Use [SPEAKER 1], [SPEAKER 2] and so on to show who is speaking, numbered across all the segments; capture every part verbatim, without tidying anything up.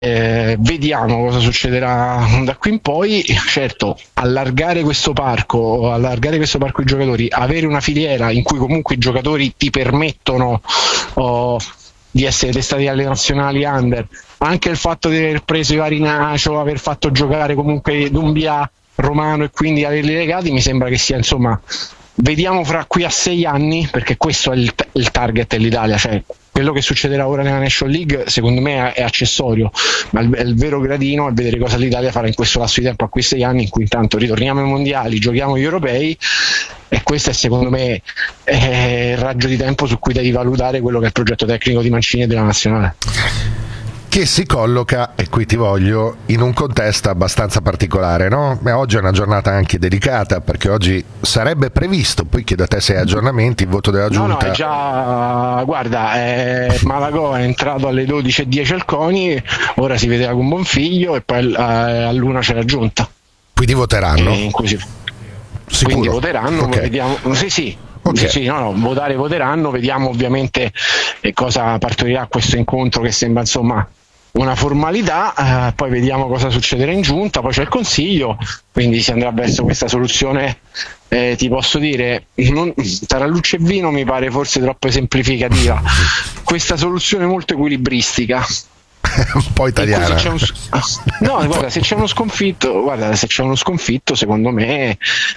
[SPEAKER 1] Eh, vediamo cosa succederà da qui in poi. Certo, allargare questo parco, allargare questo parco di giocatori, avere una filiera in cui comunque i giocatori ti permettono oh, di essere testati alle nazionali under, anche il fatto di aver preso i vari Nacio, aver fatto giocare comunque Dumbia, Romano e quindi averli legati, mi sembra che sia, insomma, vediamo fra qui a sei anni, perché questo è il, il target dell'Italia, cioè quello che succederà ora nella National League secondo me è accessorio, ma il, il vero gradino è vedere cosa l'Italia farà in questo lasso di tempo, a quei sei anni in cui intanto ritorniamo ai mondiali, giochiamo gli europei, e questo è secondo me eh, il raggio di tempo su cui devi valutare quello che è il progetto tecnico di Mancini e della nazionale,
[SPEAKER 2] che si colloca, e qui ti voglio, in un contesto abbastanza particolare, no? Beh, oggi è una giornata anche delicata, perché oggi sarebbe previsto, poi chiedo a te se hai aggiornamenti, il voto della Giunta.
[SPEAKER 1] No, no, è già, guarda, eh, Malagò è entrato alle dodici e dieci al CONI, ora si vedrà con Bonfiglio e poi eh, all'una c'è la Giunta.
[SPEAKER 2] Quindi voteranno?
[SPEAKER 1] Eh, così. Quindi voteranno, okay. Vediamo, sì sì. Okay. Sì, sì, no, no, votare voteranno, vediamo ovviamente eh, cosa partorirà questo incontro che sembra insomma una formalità, eh, poi vediamo cosa succederà in giunta, poi c'è il consiglio, quindi si andrà verso questa soluzione, eh, ti posso dire, non, tra luce e vino mi pare forse troppo esemplificativa, questa soluzione molto equilibristica.
[SPEAKER 2] Un po' italiana.
[SPEAKER 1] Se c'è un, no, guarda, se c'è uno sconfitto, guarda, se c'è uno sconfitto, secondo me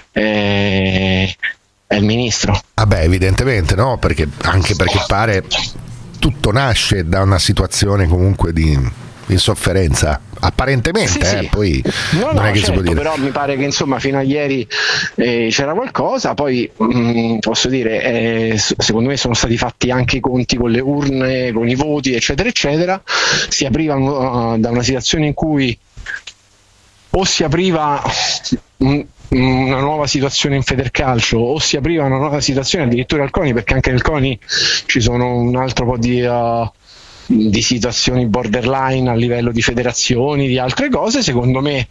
[SPEAKER 1] eh, è il ministro.
[SPEAKER 2] Ah beh, evidentemente no, perché anche perché pare tutto nasce da una situazione comunque di insofferenza, apparentemente,
[SPEAKER 1] sì,
[SPEAKER 2] eh,
[SPEAKER 1] sì.
[SPEAKER 2] poi
[SPEAKER 1] no,
[SPEAKER 2] non
[SPEAKER 1] no,
[SPEAKER 2] è che
[SPEAKER 1] certo,
[SPEAKER 2] si può dire.
[SPEAKER 1] Però mi pare che insomma fino a ieri eh, c'era qualcosa, poi mh, posso dire, eh, secondo me sono stati fatti anche i conti con le urne, con i voti, eccetera, eccetera. Si aprivano uh, da una situazione in cui o si apriva mh, una nuova situazione in Federcalcio o si apriva una nuova situazione addirittura al CONI, perché anche nel CONI ci sono un altro po' di, uh, di situazioni borderline a livello di federazioni, di altre cose. Secondo me,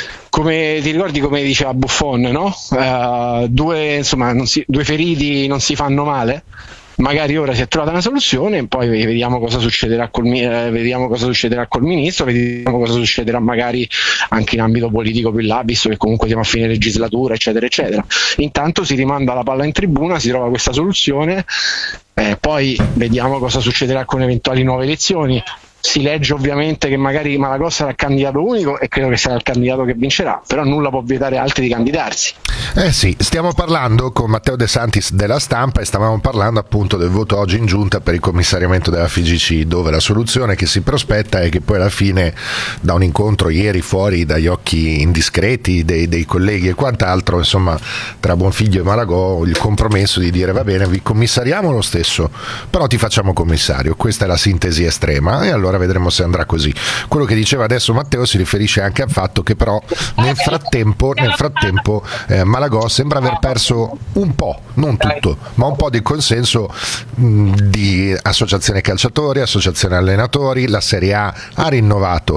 [SPEAKER 1] come ti ricordi come diceva Buffon, no? Uh, due, insomma, non si, due feriti non si fanno male. Magari ora si è trovata una soluzione e poi vediamo cosa succederà col, eh, vediamo cosa succederà col ministro, vediamo cosa succederà magari anche in ambito politico più in là, visto che comunque siamo a fine legislatura, eccetera eccetera. Intanto si rimanda la palla in tribuna, si trova questa soluzione, eh, poi vediamo cosa succederà con eventuali nuove elezioni. Si legge ovviamente che magari Malagò sarà candidato unico e credo che sarà il candidato che vincerà, però nulla può vietare altri di candidarsi.
[SPEAKER 2] Eh sì, stiamo parlando con Matteo De Santis della Stampa e stavamo parlando appunto del voto oggi in giunta per il commissariamento della F I G C, dove la soluzione che si prospetta è che poi alla fine, da un incontro ieri fuori dagli occhi indiscreti dei, dei colleghi e quant'altro, insomma, tra Bonfiglio e Malagò, il compromesso di dire va bene, vi commissariamo lo stesso, però ti facciamo commissario. Questa è la sintesi estrema e allora vedremo se andrà così. Quello che diceva adesso Matteo si riferisce anche al fatto che però nel frattempo, nel frattempo eh, Malagò sembra aver perso un po', non tutto, ma un po' di consenso mh, di associazione calciatori, associazione allenatori. La Serie A ha rinnovato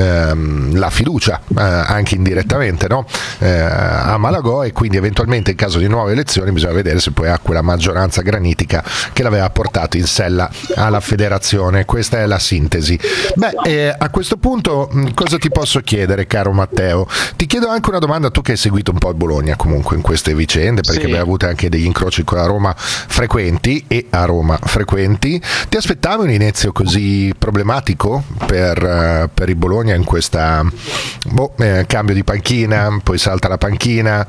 [SPEAKER 2] ehm, la fiducia eh, anche indirettamente, no? eh, a Malagò, e quindi eventualmente in caso di nuove elezioni bisogna vedere se poi ha quella maggioranza granitica che l'aveva portato in sella alla federazione. Questa è la sintesi. Beh, eh, a questo punto mh, cosa ti posso chiedere, caro Matteo? Ti chiedo anche una domanda, tu che hai seguito un po' il Bologna comunque in queste vicende, perché sì, abbiamo avuto anche degli incroci con la Roma frequenti e a Roma frequenti. Ti aspettavi un inizio così problematico per, uh, per il Bologna in questa boh, eh, cambio di panchina, poi salta la panchina?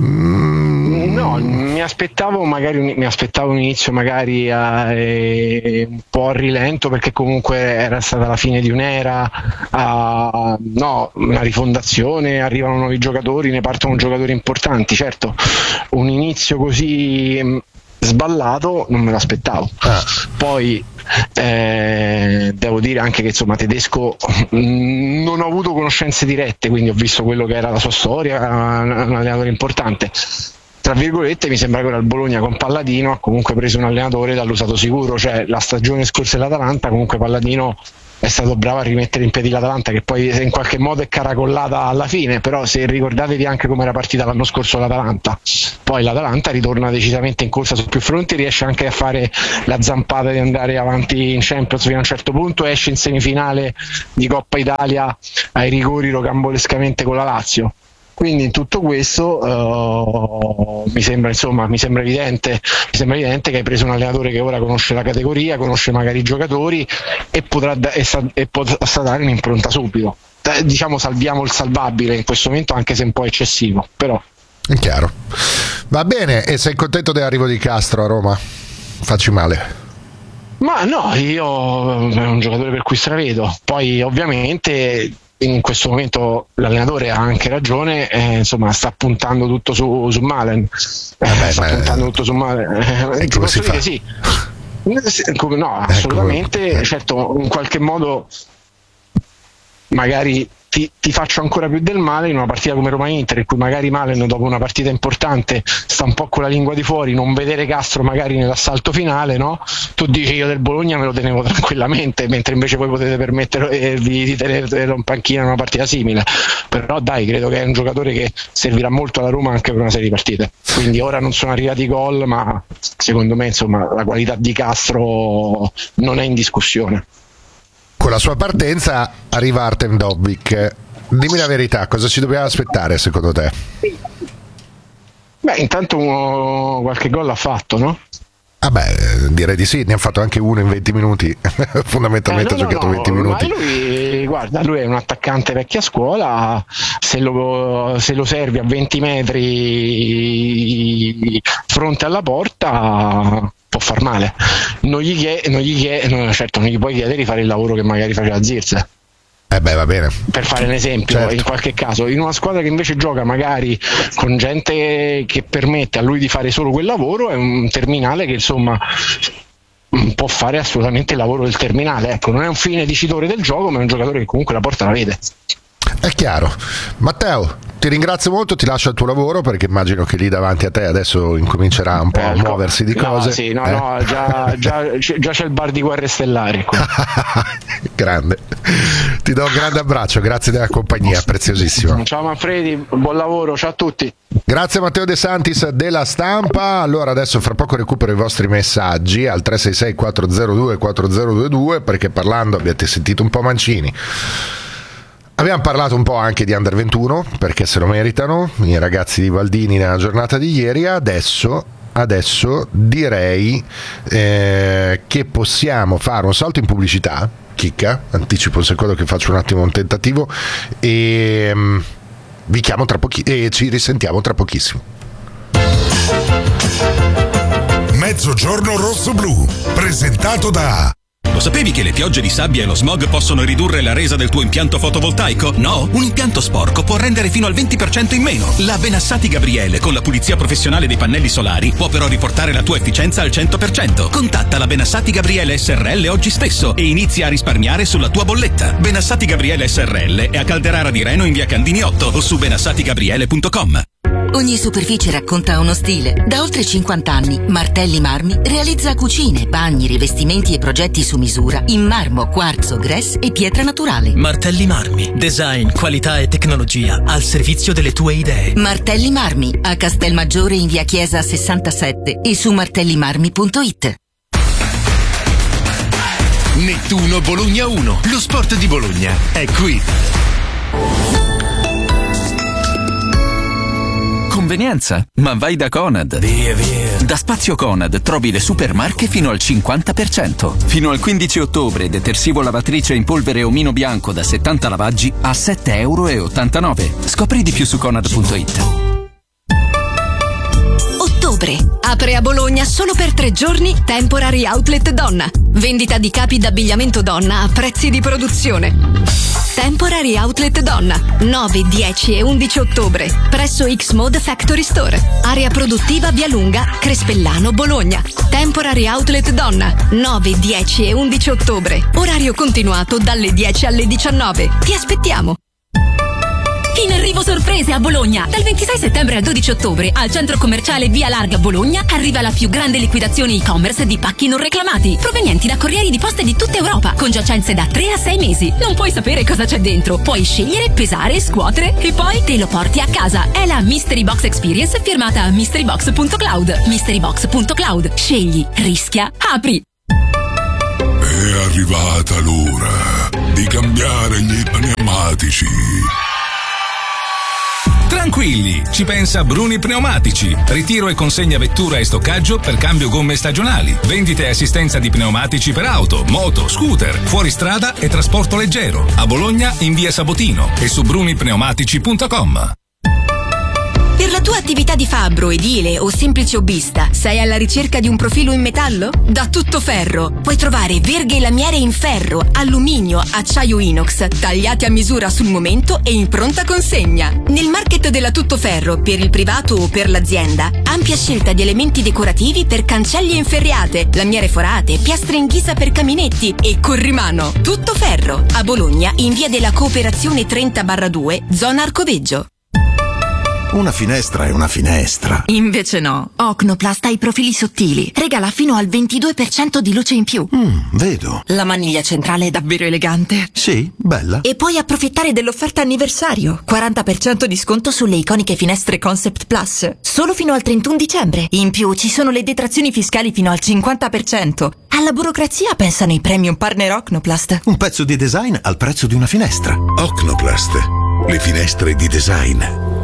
[SPEAKER 1] Mm. No, mi aspettavo magari un, mi aspettavo un inizio magari eh, un po' a rilento, perché comunque era stata la fine di un'era, uh, no, una rifondazione, arrivano nuovi giocatori, ne partono giocatori importanti. Certo, un inizio così mh, sballato non me l'aspettavo. Ah. Poi eh, devo dire anche che insomma Tedesco mh, non ho avuto conoscenze dirette, quindi ho visto quello che era la sua storia, un, un allenatore importante. Tra virgolette, mi sembra che ora il Bologna con Palladino ha comunque preso un allenatore dall'usato sicuro, cioè la stagione scorsa dell'Atalanta comunque Palladino è stato bravo a rimettere in piedi l'Atalanta, che poi in qualche modo è caracollata alla fine, però se ricordatevi anche come era partita l'anno scorso l'Atalanta, poi l'Atalanta ritorna decisamente in corsa su più fronti, riesce anche a fare la zampata di andare avanti in Champions fino a un certo punto, esce in semifinale di Coppa Italia ai rigori rocambolescamente con la Lazio. Quindi in tutto questo uh, mi sembra insomma mi sembra evidente mi sembra evidente che hai preso un allenatore che ora conosce la categoria, conosce magari i giocatori e potrà da, e sa, e potrà dare un'impronta subito. Eh, diciamo salviamo il salvabile in questo momento, anche se un po' eccessivo, però
[SPEAKER 2] è chiaro. Va bene, e sei contento dell'arrivo di Castro a Roma? Facci male.
[SPEAKER 1] Ma no, io è un giocatore per cui stravedo. Poi ovviamente in questo momento l'allenatore ha anche ragione, eh, insomma sta puntando tutto su, su Malen, eh, Vabbè, sta puntando tutto su Malen, eh, come si fa? Sì. No, assolutamente, ecco. Certo, in qualche modo magari ti, ti faccio ancora più del male in una partita come Roma-Inter, in cui magari Malen dopo una partita importante sta un po' con la lingua di fuori, non vedere Castro magari nell'assalto finale, no? Tu dici io del Bologna me lo tenevo tranquillamente, mentre invece voi potete permettervi di tenerlo in panchina in una partita simile. Però dai, credo che è un giocatore che servirà molto alla Roma anche per una serie di partite, quindi ora non sono arrivati i gol, ma secondo me insomma la qualità di Castro non è in discussione.
[SPEAKER 2] Con la sua partenza arriva Artem Dovbyk. Dimmi la verità, cosa ci dobbiamo aspettare secondo te?
[SPEAKER 1] Beh, intanto uno, qualche gol l'ha fatto, no?
[SPEAKER 2] Ah beh, direi di sì, ne ha fatto anche uno in venti minuti, fondamentalmente
[SPEAKER 1] eh, no,
[SPEAKER 2] ha giocato
[SPEAKER 1] no,
[SPEAKER 2] venti
[SPEAKER 1] no,
[SPEAKER 2] minuti.
[SPEAKER 1] Ma lui, guarda, lui è un attaccante vecchia scuola, se lo, se lo servi a venti metri fronte alla porta può far male. Non gli chiede, non gli chiede, no, certo non gli puoi chiedere di fare il lavoro che magari faceva Zirze.
[SPEAKER 2] Eh beh, va bene.
[SPEAKER 1] Per fare un esempio, certo. In qualche caso, in una squadra che invece gioca magari con gente che permette a lui di fare solo quel lavoro, è un terminale che insomma può fare assolutamente il lavoro del terminale. Ecco, non è un fine dicitore del gioco, ma è un giocatore che comunque la porta la vede.
[SPEAKER 2] È chiaro. Matteo, ti ringrazio molto, ti lascio al tuo lavoro perché immagino che lì davanti a te adesso incomincerà un po' a muoversi di cose.
[SPEAKER 1] No, sì, no,
[SPEAKER 2] eh?
[SPEAKER 1] no, già, già, già c'è il bar di Guerre Stellari.
[SPEAKER 2] Grande. Ti do un grande abbraccio, grazie della compagnia, preziosissimo.
[SPEAKER 1] Ciao Manfredi, buon lavoro, ciao a tutti.
[SPEAKER 2] Grazie Matteo De Santis della Stampa. Allora adesso fra poco recupero i vostri messaggi al tre sei sei quattro zero due quattro zero due due, perché parlando abbiate sentito un po' Mancini. Abbiamo parlato un po' anche di Under ventuno, perché se lo meritano i ragazzi di Valdini nella giornata di ieri. Adesso, adesso direi eh, che possiamo fare un salto in pubblicità. Chicca, anticipo un secondo che faccio un attimo un tentativo e um, vi chiamo tra pochi e ci risentiamo tra pochissimo.
[SPEAKER 3] Mezzogiorno rosso-blu, presentato da...
[SPEAKER 4] Lo sapevi che le piogge di sabbia e lo smog possono ridurre la resa del tuo impianto fotovoltaico? No? Un impianto sporco può rendere fino al venti per cento in meno. La Benassati Gabriele con la pulizia professionale dei pannelli solari può però riportare la tua efficienza al cento per cento. Contatta la Benassati Gabriele S R L oggi stesso e inizia a risparmiare sulla tua bolletta. Benassati Gabriele S R L è a Calderara di Reno in via Candini otto o su benassati gabriele punto com.
[SPEAKER 5] Ogni superficie racconta uno stile. Da oltre cinquanta anni, Martelli Marmi realizza cucine, bagni, rivestimenti e progetti su misura in marmo, quarzo, grès e pietra naturale.
[SPEAKER 6] Martelli Marmi. Design, qualità e tecnologia al servizio delle tue idee.
[SPEAKER 5] Martelli Marmi, a Castelmaggiore in via Chiesa sessantasette e su martellimarmi punto it.
[SPEAKER 3] Nettuno Bologna uno. Lo sport di Bologna è qui.
[SPEAKER 7] Convenienza, ma vai da Conad.
[SPEAKER 6] Via, via.
[SPEAKER 7] Da Spazio Conad trovi le supermarche fino al cinquanta per cento. Fino al quindici ottobre detersivo lavatrice in polvere omino bianco da settanta lavaggi a sette virgola ottantanove euro. Scopri di più su conad punto it.
[SPEAKER 8] Ottobre. Apre a Bologna solo per tre giorni Temporary Outlet Donna. Vendita di capi d'abbigliamento donna a prezzi di produzione. Temporary Outlet Donna, nove, dieci e undici ottobre, presso X-Mode Factory Store. Area produttiva Via Lunga, Crespellano, Bologna. Temporary Outlet Donna, nove, dieci e undici ottobre. Orario continuato dalle dieci alle diciannove. Ti aspettiamo. In arrivo
[SPEAKER 9] Arrivo sorprese a Bologna. Dal ventisei settembre al dodici ottobre al centro commerciale Via Larga Bologna arriva la più grande liquidazione e-commerce di pacchi non reclamati, provenienti da corrieri di poste di tutta Europa, con giacenze da tre a sei mesi. Non puoi sapere cosa c'è dentro. Puoi scegliere, pesare, scuotere e poi te lo porti a casa. È la Mystery Box Experience firmata mystery box punto cloud. mystery box punto cloud. Scegli, rischia, apri.
[SPEAKER 10] È arrivata l'ora di cambiare gli pneumatici.
[SPEAKER 4] Tranquilli, ci pensa Bruni Pneumatici. Ritiro e consegna vettura e stoccaggio per cambio gomme stagionali. Vendite e assistenza di pneumatici per auto, moto, scooter, fuoristrada e trasporto leggero. A Bologna in via Sabotino e su bruni pneumatici punto com.
[SPEAKER 5] Per la tua attività di fabbro, edile o semplice hobbista, sei alla ricerca di un profilo in metallo? Da Tuttoferro puoi trovare verghe e lamiere in ferro, alluminio, acciaio inox, tagliati a misura sul momento e in pronta consegna. Nel market della Tuttoferro, per il privato o per l'azienda, ampia scelta di elementi decorativi per cancelli e inferriate, lamiere forate, piastre in ghisa per caminetti e corrimano. Tuttoferro, a Bologna, in via della Cooperazione trenta barra due, zona Arcoveggio.
[SPEAKER 11] Una finestra è una finestra.
[SPEAKER 5] Invece no. Ocnoplast ha i profili sottili. Regala fino al ventidue per cento di luce in più.
[SPEAKER 11] Mm, vedo.
[SPEAKER 5] La maniglia centrale è davvero elegante.
[SPEAKER 11] Sì, bella.
[SPEAKER 5] E puoi approfittare dell'offerta anniversario. quaranta per cento di sconto sulle iconiche finestre Concept Plus. Solo fino al trentuno dicembre. In più ci sono le detrazioni fiscali fino al cinquanta per cento. Alla burocrazia pensano i premium partner Ocnoplast.
[SPEAKER 11] Un pezzo di design al prezzo di una finestra.
[SPEAKER 10] Ocnoplast. Le finestre di design.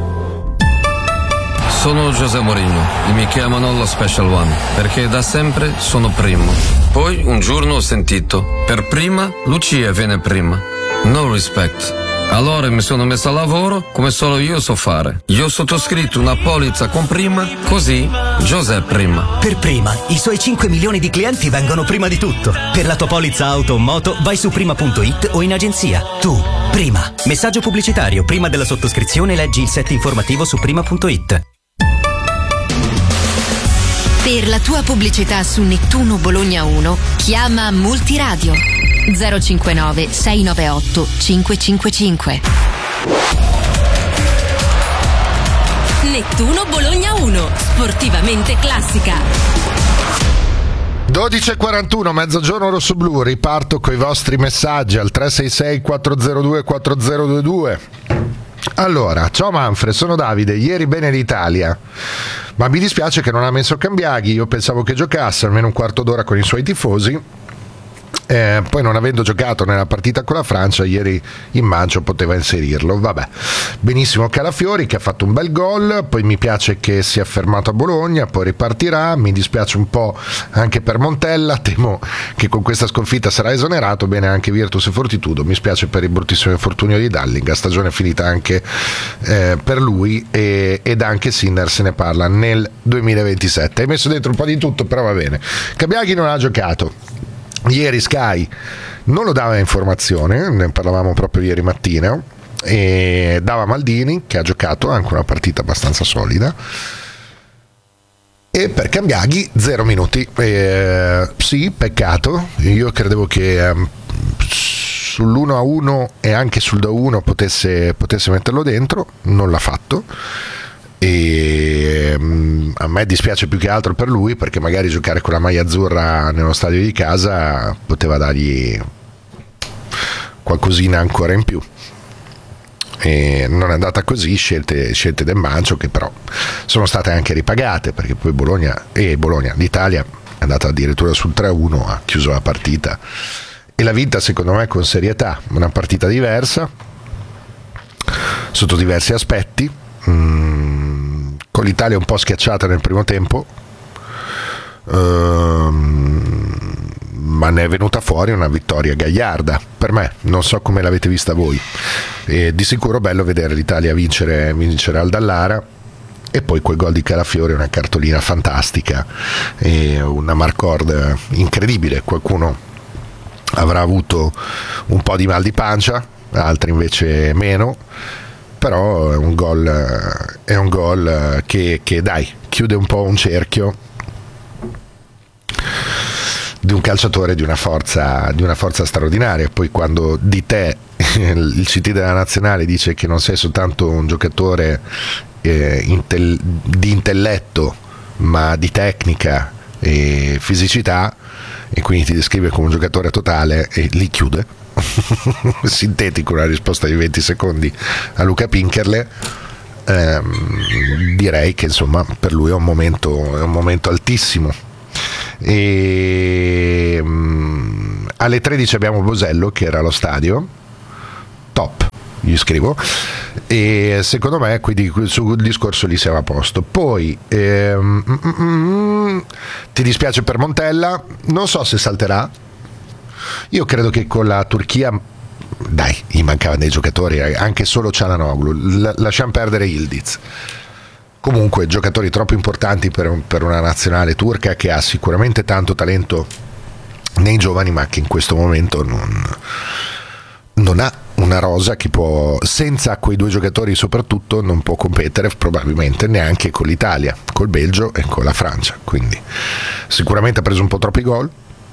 [SPEAKER 12] Sono José Mourinho e mi chiamano lo Special One perché da sempre sono primo. Poi un giorno ho sentito: per prima Lucia viene prima. No respect. Allora mi sono messo a lavoro come solo io so fare. Io ho sottoscritto una polizza con prima, così José prima.
[SPEAKER 13] Per prima, i suoi cinque milioni di clienti vengono prima di tutto. Per la tua polizza auto o moto vai su prima punto it o in agenzia. Tu, prima. Messaggio pubblicitario: prima della sottoscrizione leggi il set informativo su prima punto it.
[SPEAKER 8] Per la tua pubblicità su Nettuno Bologna uno, chiama Multiradio zero cinquantanove sei nove otto cinque cinque cinque.
[SPEAKER 9] Nettuno Bologna uno, sportivamente classica.
[SPEAKER 2] dodici e quarantuno, mezzogiorno rossoblu, riparto coi vostri messaggi al tre sei sei quattro zero due quattro zero due due. Allora, ciao Manfred, sono Davide, ieri bene l'Italia, ma mi dispiace che non ha messo Cambiaghi, io pensavo che giocasse almeno un quarto d'ora con i suoi tifosi. Eh, poi non avendo giocato nella partita con la Francia, ieri in maggio poteva inserirlo. Vabbè, benissimo Calafiori che ha fatto un bel gol, poi mi piace che sia fermato a Bologna, poi ripartirà. Mi dispiace un po' anche per Montella, temo che con questa sconfitta sarà esonerato. Bene anche Virtus e Fortitudo, mi spiace per il bruttissimo infortunio di Dalling, la stagione è finita anche eh, per lui, e, ed anche Sinner se ne parla nel duemilaventisette. Hai messo dentro un po' di tutto, però va bene. Cambiaghi non ha giocato. Ieri Sky non lo dava informazione, ne parlavamo proprio ieri mattina, e dava Maldini che ha giocato anche una partita abbastanza solida, e per Cambiaghi zero minuti. Eh, sì, peccato, io credevo che eh, sull'uno a uno e anche sul due a uno potesse, potesse metterlo dentro, non l'ha fatto. E a me dispiace più che altro per lui, perché magari giocare con la maglia azzurra nello stadio di casa poteva dargli qualcosina ancora in più, e non è andata così. Scelte, scelte del Mancio che però sono state anche ripagate, perché poi Bologna e Bologna l'Italia è andata addirittura sul tre a uno, ha chiuso la partita e l'ha vinta secondo me con serietà, una partita diversa sotto diversi aspetti. Mm, con l'Italia un po' schiacciata nel primo tempo, ehm, ma ne è venuta fuori una vittoria gagliarda per me, non so come l'avete vista voi. E di sicuro bello vedere l'Italia vincere, vincere al Dallara, e poi quel gol di Calafiori, una cartolina fantastica e una marcord incredibile. Qualcuno avrà avuto un po' di mal di pancia, altri invece meno, però è un gol, è un gol che, che dai, chiude un po' un cerchio di un calciatore di una forza, di una forza straordinaria. Poi quando di te il C T della nazionale dice che non sei soltanto un giocatore eh, intel- di intelletto, ma di tecnica e fisicità, e quindi ti descrive come un giocatore totale, e lì chiude sintetico, una risposta di venti secondi a Luca Pinkerle. Ehm, direi che insomma per lui è un momento, è un momento altissimo. E um, alle tredici abbiamo Bosello che era allo stadio, top, gli scrivo, e secondo me quindi sul discorso lì siamo a posto. Poi ehm, mm, mm, ti dispiace per Montella, non so se salterà. Io credo che con la Turchia, dai, gli mancavano dei giocatori, anche solo Çalhanoğlu, L- lasciamo perdere Yildiz. Comunque giocatori troppo importanti per, per una nazionale turca che ha sicuramente tanto talento nei giovani, ma che in questo momento non, non ha una rosa che può, senza quei due giocatori soprattutto, non può competere probabilmente neanche con l'Italia, col Belgio e con la Francia. Quindi sicuramente ha preso un po' troppi gol,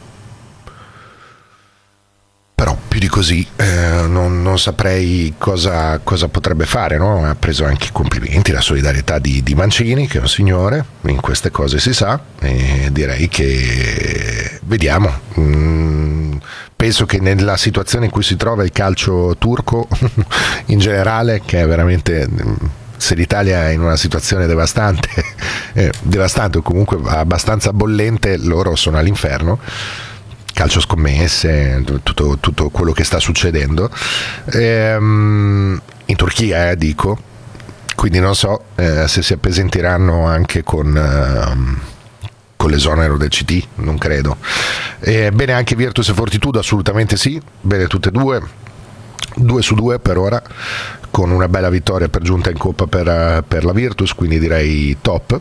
[SPEAKER 2] però più di così eh, non, non saprei cosa, cosa potrebbe fare, no? Ha preso anche i complimenti, la solidarietà di, di Mancini, che è un signore, in queste cose si sa, e direi che vediamo. Mm, penso che nella situazione in cui si trova il calcio turco in generale, che è veramente, se l'Italia è in una situazione devastante, eh, devastante o comunque abbastanza bollente, loro sono all'inferno. Calcio scommesse, tutto, tutto quello che sta succedendo ehm, in Turchia, eh, dico, quindi non so eh, se si appesantiranno anche con, eh, con l'esonero del C T, non credo. Eh, bene anche Virtus e Fortitudo, assolutamente sì, bene tutte e due, due su due per ora, con una bella vittoria per giunta in Coppa per, per la Virtus, quindi direi top.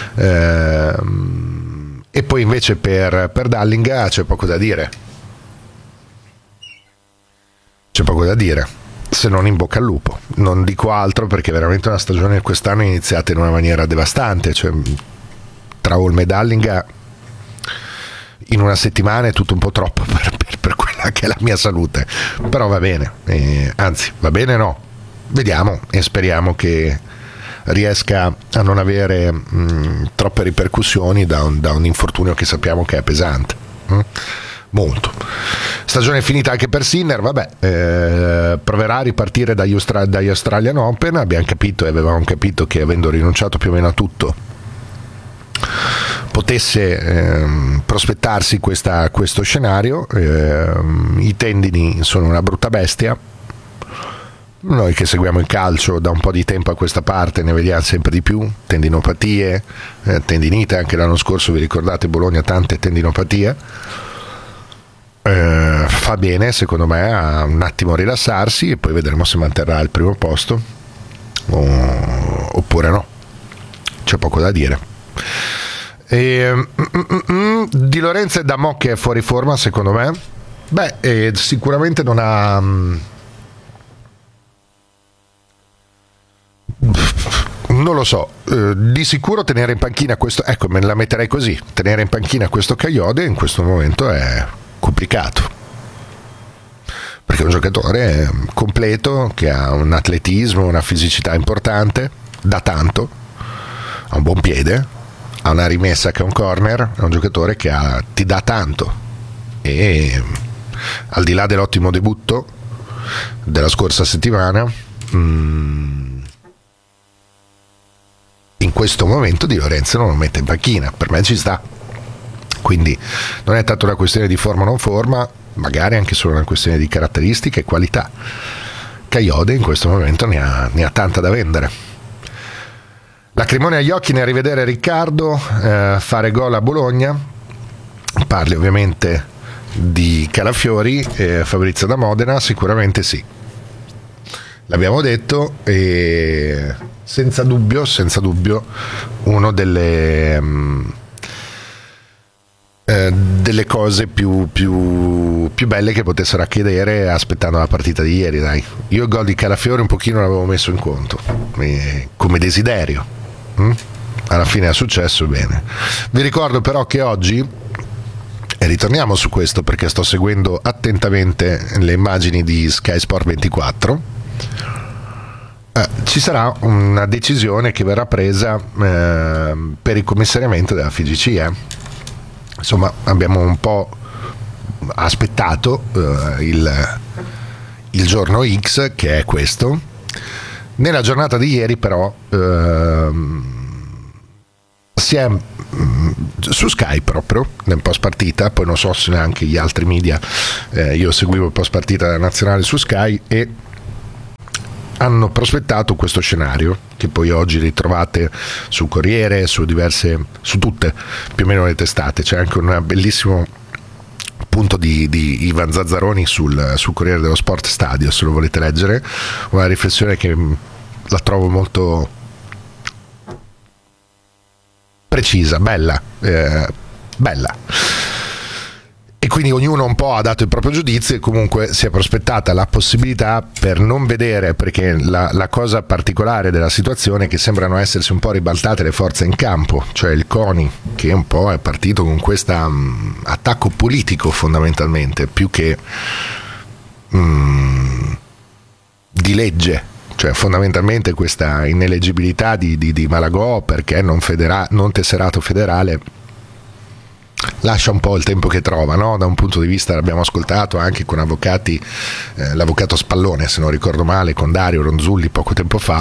[SPEAKER 2] ehm, E poi invece per, per Dallinga c'è poco da dire. C'è poco da dire, se non in bocca al lupo. Non dico altro perché veramente una stagione quest'anno è iniziata in una maniera devastante. Cioè, tra Olme e Dallinga in una settimana è tutto un po' troppo per, per, per quella che è la mia salute. Però va bene, eh, anzi va bene no. Vediamo e speriamo che riesca a non avere mh, troppe ripercussioni da un, da un infortunio che sappiamo che è pesante, mh? molto. Stagione finita anche per Sinner, vabbè, eh, proverà a ripartire dagli, Austra- dagli Australian Open. Abbiamo capito e avevamo capito che avendo rinunciato più o meno a tutto potesse ehm, prospettarsi questa, questo scenario. ehm, I tendini sono una brutta bestia. Noi che seguiamo il calcio da un po' di tempo a questa parte ne vediamo sempre di più, tendinopatie, eh, tendinite, anche l'anno scorso vi ricordate Bologna, tante tendinopatie. Eh, fa bene secondo me a un attimo rilassarsi e poi vedremo se manterrà il primo posto o, oppure no, c'è poco da dire. E, mm, mm, mm, Di Lorenzo è da mo' che è fuori forma secondo me. Beh, eh, sicuramente non ha... Mm, non lo so, eh, di sicuro tenere in panchina questo, ecco, me la metterei così, tenere in panchina questo Kayode in questo momento è complicato, perché è un giocatore completo che ha un atletismo, una fisicità importante, dà tanto, ha un buon piede, ha una rimessa che è un corner, è un giocatore che ha, ti dà tanto, e al di là dell'ottimo debutto della scorsa settimana, mh, in questo momento Di Lorenzo non lo mette in panchina, per me ci sta, quindi non è tanto una questione di forma o non forma, magari anche solo una questione di caratteristiche e qualità. Kayode in questo momento ne ha, ne ha tanta da vendere. Lacrimone agli occhi nel rivedere Riccardo eh, fare gol a Bologna, parli ovviamente di Calafiori e Fabrizio da Modena, sicuramente sì, l'abbiamo detto, e senza dubbio, senza dubbio uno delle, um, eh, delle cose più, più, più belle che potessero accadere aspettando la partita di ieri. Dai, io il gol di Calafiori un pochino l'avevo messo in conto eh, come desiderio, mm? alla fine è successo bene. Vi ricordo però che oggi E ritorniamo su questo perché sto seguendo attentamente le immagini di Sky Sport ventiquattro. Eh, ci sarà una decisione che verrà presa eh, per il commissariamento della F I G C. Eh. Insomma, abbiamo un po' aspettato eh, il, il giorno X, che è questo. Nella giornata di ieri però eh, si è su Sky proprio nel post partita, poi non so se neanche gli altri media, eh, io seguivo il post partita della nazionale su Sky e hanno prospettato questo scenario che poi oggi ritrovate su Corriere, su diverse, su tutte più o meno le testate. C'è anche un bellissimo punto di, di Ivan Zazzaroni sul, sul Corriere dello Sport Stadio, se lo volete leggere, una riflessione che la trovo molto precisa, bella, eh, bella. E quindi ognuno un po' ha dato il proprio giudizio e comunque si è prospettata la possibilità, per non vedere, perché la, la cosa particolare della situazione è che sembrano essersi un po' ribaltate le forze in campo, cioè il CONI che un po' è partito con questo um, attacco politico fondamentalmente, più che um, di legge. Cioè fondamentalmente questa ineleggibilità di, di, di Malagò perché non, federa- non tesserato federale lascia un po' il tempo che trova, no? Da un punto di vista, l'abbiamo ascoltato anche con avvocati, eh, l'avvocato Spallone se non ricordo male, con Dario Ronzulli poco tempo fa,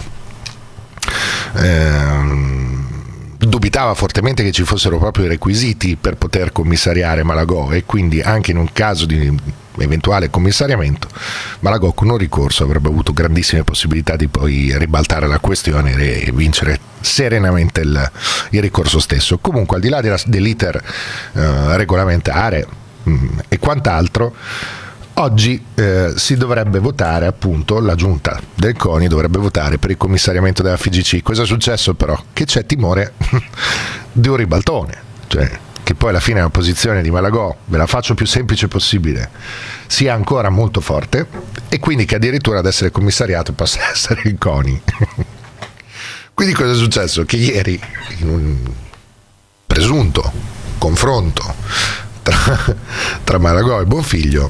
[SPEAKER 2] ehm, dubitava fortemente che ci fossero proprio i requisiti per poter commissariare Malagò e quindi anche in un caso di eventuale commissariamento Malagò con un ricorso avrebbe avuto grandissime possibilità di poi ribaltare la questione e vincere serenamente il, il ricorso stesso. Comunque al di là della, dell'iter eh, regolamentare mh, e quant'altro, oggi eh, si dovrebbe votare, appunto, la giunta del CONI dovrebbe votare per il commissariamento della F I G C. Cosa è successo però? Che c'è timore di un ribaltone, cioè che poi alla fine la posizione di Malagò, ve la faccio più semplice possibile, sia ancora molto forte e quindi che addirittura ad essere commissariato possa essere il CONI. Quindi cosa è successo? Che ieri, in un presunto confronto tra, tra Malagò e Bonfiglio,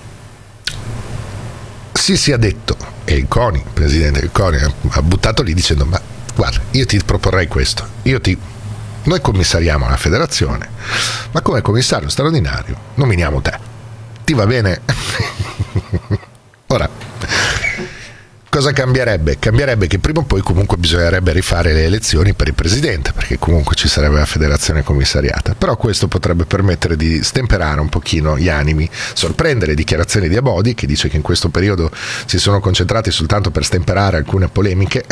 [SPEAKER 2] si sia detto, e il CONI, il presidente del CONI, ha buttato lì dicendo: ma guarda, io ti proporrei questo, io ti noi commissariamo la federazione, ma come commissario straordinario nominiamo te, ti va bene? Ora, cosa cambierebbe? Cambierebbe che prima o poi comunque bisognerebbe rifare le elezioni per il presidente, perché comunque ci sarebbe la federazione commissariata, però questo potrebbe permettere di stemperare un pochino gli animi, sorprendere dichiarazioni di Abodi, che dice che in questo periodo si sono concentrati soltanto per stemperare alcune polemiche.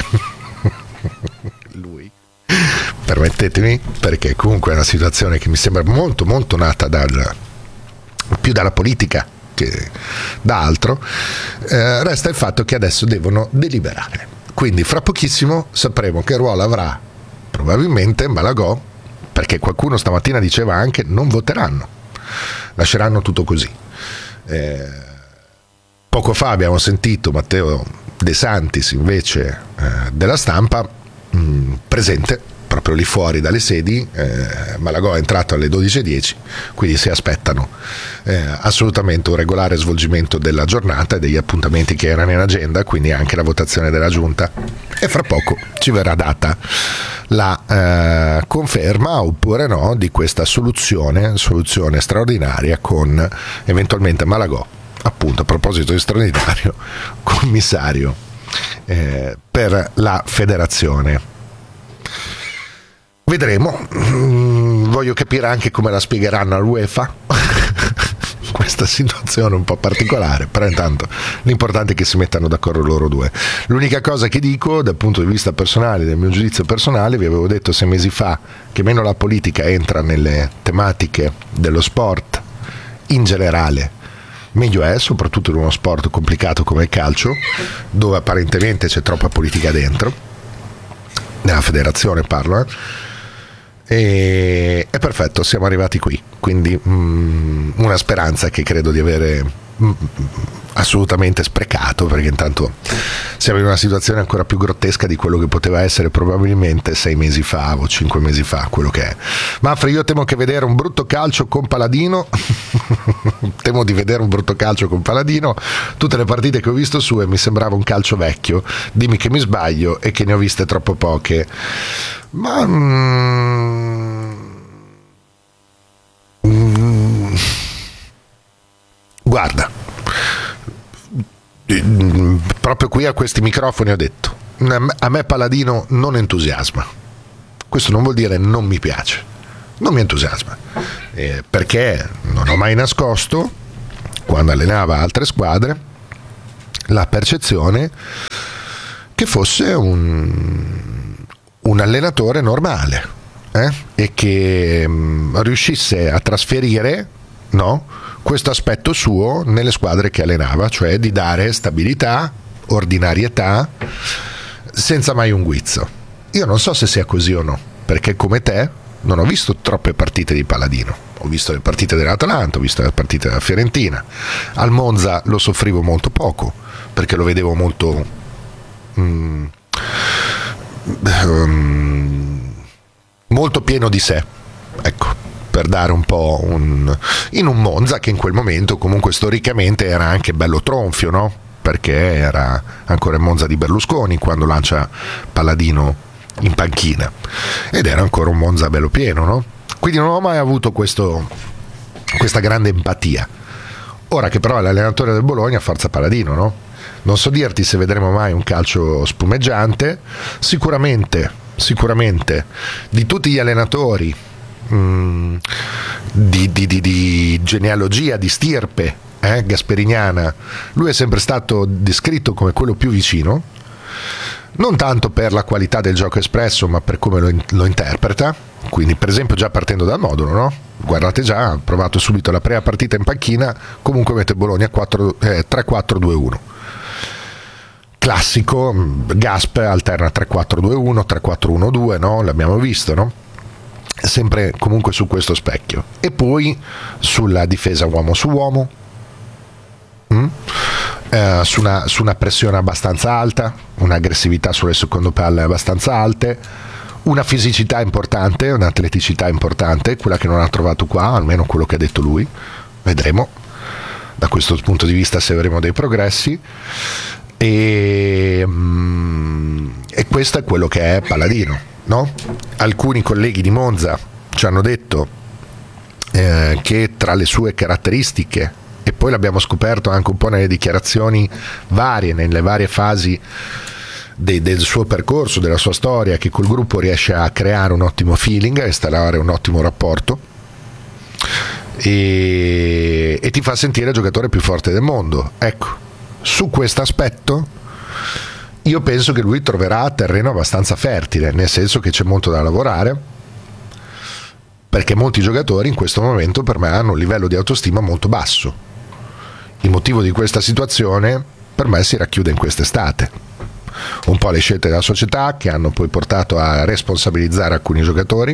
[SPEAKER 2] Lui, permettetemi, perché comunque è una situazione che mi sembra molto molto nata dal, più dalla politica che da altro. Eh, resta il fatto che adesso devono deliberare, quindi fra pochissimo sapremo che ruolo avrà probabilmente Malagò, perché qualcuno stamattina diceva anche non voteranno, lasceranno tutto così. Eh, poco fa abbiamo sentito Matteo De Santis invece eh, della Stampa mh, presente proprio lì fuori dalle sedi. eh, Malagò è entrato alle dodici e dieci, quindi si aspettano eh, assolutamente un regolare svolgimento della giornata e degli appuntamenti che erano in agenda, quindi anche la votazione della giunta, e fra poco ci verrà data la eh, conferma oppure no di questa soluzione soluzione straordinaria con eventualmente Malagò, appunto, a proposito di straordinario, commissario eh, per la federazione. Vedremo, mm, voglio capire anche come la spiegheranno all'UEFA questa situazione un po' particolare, però intanto l'importante è che si mettano d'accordo loro due. L'unica cosa che dico dal punto di vista personale, del mio giudizio personale, vi avevo detto sei mesi fa che meno la politica entra nelle tematiche dello sport in generale, meglio è, soprattutto in uno sport complicato come il calcio, dove apparentemente c'è troppa politica dentro, nella federazione parlo, eh. E è perfetto, siamo arrivati qui, quindi mm, una speranza che credo di avere assolutamente sprecato, perché intanto siamo in una situazione ancora più grottesca di quello che poteva essere probabilmente sei mesi fa o cinque mesi fa, quello che è. Manfred, io temo che vedere un brutto calcio con Paladino temo di vedere un brutto calcio con Paladino. Tutte le partite che ho visto sue mi sembrava un calcio vecchio, dimmi che mi sbaglio e che ne ho viste troppo poche, ma mm, mm, guarda, proprio qui a questi microfoni ho detto, a me Paladino non entusiasma. Questo non vuol dire non mi piace, non mi entusiasma, eh, perché non ho mai nascosto, quando allenava altre squadre, la percezione che fosse un, un allenatore normale, eh? E che mh, riuscisse a trasferire, no, questo aspetto suo nelle squadre che allenava, cioè di dare stabilità, ordinarietà, senza mai un guizzo. Io non so se sia così o no, perché come te non ho visto troppe partite di Paladino, ho visto le partite dell'Atalanta, ho visto le partite della Fiorentina. Al Monza lo soffrivo molto poco, perché lo vedevo molto mm, um, molto pieno di sé, ecco, per dare un po' un, in un Monza che in quel momento comunque storicamente era anche bello tronfio, no? Perché era ancora il Monza di Berlusconi quando lancia Paladino in panchina, ed era ancora un Monza bello pieno, no? Quindi non ho mai avuto questo, questa grande empatia. Ora che però è l'allenatore del Bologna, forza Paladino, no? Non so dirti se vedremo mai un calcio spumeggiante. Sicuramente, sicuramente di tutti gli allenatori mh, di, di, di, di genealogia, di stirpe eh, gasperiniana, lui è sempre stato descritto come quello più vicino, non tanto per la qualità del gioco espresso, ma per come lo, lo interpreta. Quindi per esempio già partendo dal modulo, no? Guardate, già ha provato subito la prima partita in panchina, comunque mette Bologna tre quattro due uno, classico. Gasp alterna tre quattro due uno, tre quattro uno due, no? L'abbiamo visto, no? Sempre comunque su questo specchio. E poi sulla difesa uomo su uomo, mm? eh, su, una, su una pressione abbastanza alta, un'aggressività sulle seconde palle abbastanza alte, una fisicità importante, un'atleticità importante, quella che non ha trovato qua, almeno quello che ha detto lui. Vedremo da questo punto di vista se avremo dei progressi. E, e questo è quello che è Paladino, no? Alcuni colleghi di Monza ci hanno detto eh, che tra le sue caratteristiche, e poi l'abbiamo scoperto anche un po' nelle dichiarazioni varie, nelle varie fasi de, del suo percorso, della sua storia, che col gruppo riesce a creare un ottimo feeling, a installare un ottimo rapporto e, e ti fa sentire il giocatore più forte del mondo. Ecco, su questo aspetto io penso che lui troverà terreno abbastanza fertile, nel senso che c'è molto da lavorare, perché molti giocatori in questo momento per me hanno un livello di autostima molto basso. Il motivo di questa situazione per me si racchiude in quest'estate, un po' le scelte della società che hanno poi portato a responsabilizzare alcuni giocatori,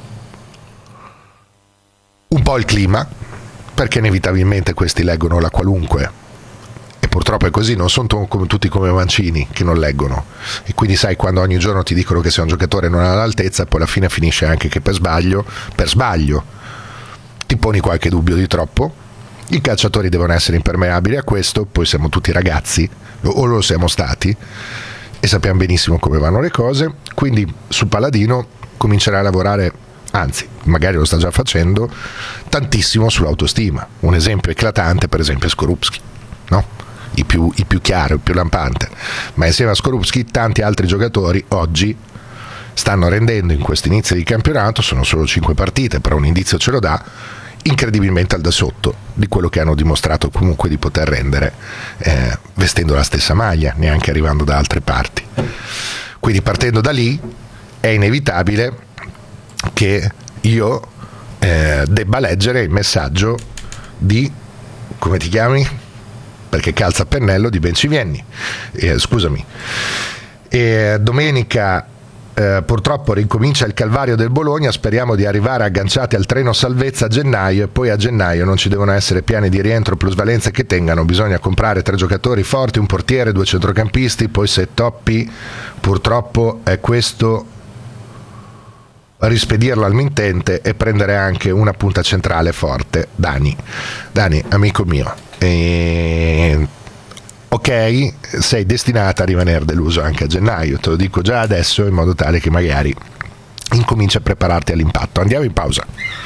[SPEAKER 2] un po' il clima, perché inevitabilmente questi leggono la qualunque, e purtroppo è così, non sono come tutti come Mancini che non leggono, e quindi sai, quando ogni giorno ti dicono che sei un giocatore non all'altezza, poi alla fine finisce anche che per sbaglio per sbaglio ti poni qualche dubbio di troppo. I calciatori devono essere impermeabili a questo, poi siamo tutti ragazzi, o lo siamo stati, e sappiamo benissimo come vanno le cose. Quindi su Paladino comincerà a lavorare, anzi magari lo sta già facendo, tantissimo sull'autostima. Un esempio eclatante per esempio è Skorupski, no? Il più, il più chiaro, il più lampante, ma insieme a Skorupski tanti altri giocatori oggi stanno rendendo in questo inizio di campionato, sono solo cinque partite, però un indizio ce lo dà, incredibilmente al da sotto di quello che hanno dimostrato comunque di poter rendere eh, vestendo la stessa maglia, neanche arrivando da altre parti. Quindi partendo da lì è inevitabile che io eh, debba leggere il messaggio di, come ti chiami? Perché calza a pennello, di Bencivienni, eh, scusami. E domenica eh, purtroppo ricomincia il calvario del Bologna, speriamo di arrivare agganciati al treno salvezza a gennaio e poi a gennaio non ci devono essere piani di rientro, plusvalenze che tengano, bisogna comprare tre giocatori forti, un portiere, due centrocampisti, poi se toppi purtroppo è questo, rispedirlo al mittente e prendere anche una punta centrale forte. Dani, Dani amico mio, e... ok, sei destinata a rimanere deluso anche a gennaio, te lo dico già adesso in modo tale che magari incominci a prepararti all'impatto. Andiamo in pausa.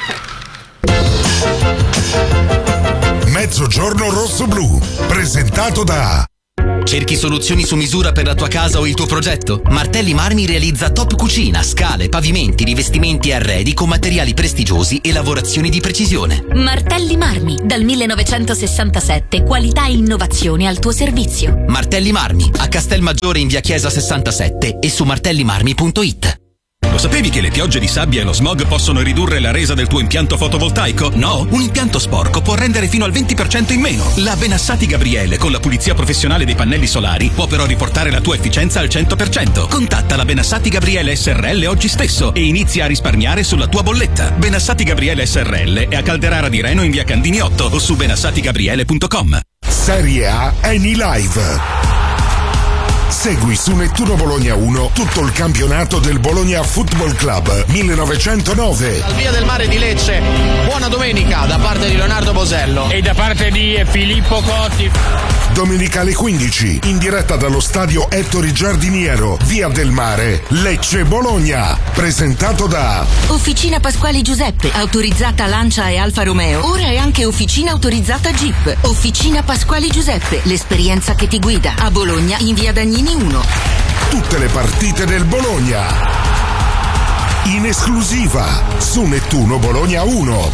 [SPEAKER 10] Mezzogiorno rosso-blu, presentato da...
[SPEAKER 4] Cerchi soluzioni su misura per la tua casa o il tuo progetto? Martelli Marmi realizza top cucina, scale, pavimenti, rivestimenti e arredi con materiali prestigiosi e lavorazioni di precisione.
[SPEAKER 9] Martelli Marmi, dal millenovecentosessantasette, qualità e innovazione al tuo servizio.
[SPEAKER 4] Martelli Marmi, a Castelmaggiore in via Chiesa sessantasette e su martellimarmi punto it. Lo sapevi che le piogge di sabbia e lo smog possono ridurre la resa del tuo impianto fotovoltaico? No? Un impianto sporco può rendere fino al venti per cento in meno. La Benassati Gabriele con la pulizia professionale dei pannelli solari può però riportare la tua efficienza al cento per cento. Contatta la Benassati Gabriele S R L oggi stesso e inizia a risparmiare sulla tua bolletta. Benassati Gabriele S R L è a Calderara di Reno in via Candini otto o su benassati gabriele punto com.
[SPEAKER 10] Serie A Eni Live. Segui su Nettuno Bologna uno tutto il campionato del Bologna Football Club millenovecentonove.
[SPEAKER 14] Al Via del Mare di Lecce, buona domenica da parte di Leonardo Bosello
[SPEAKER 15] e da parte di Filippo Cotti.
[SPEAKER 10] Domenica alle quindici, in diretta dallo stadio Ettore Giardiniero, Via del Mare, Lecce Bologna. Presentato da
[SPEAKER 5] Officina Pasquali Giuseppe, autorizzata Lancia e Alfa Romeo. Ora è anche officina autorizzata Jeep. Officina Pasquali Giuseppe, l'esperienza che ti guida. A Bologna in via Dagnini uno.
[SPEAKER 10] Tutte le partite del Bologna in esclusiva su Nettuno Bologna uno.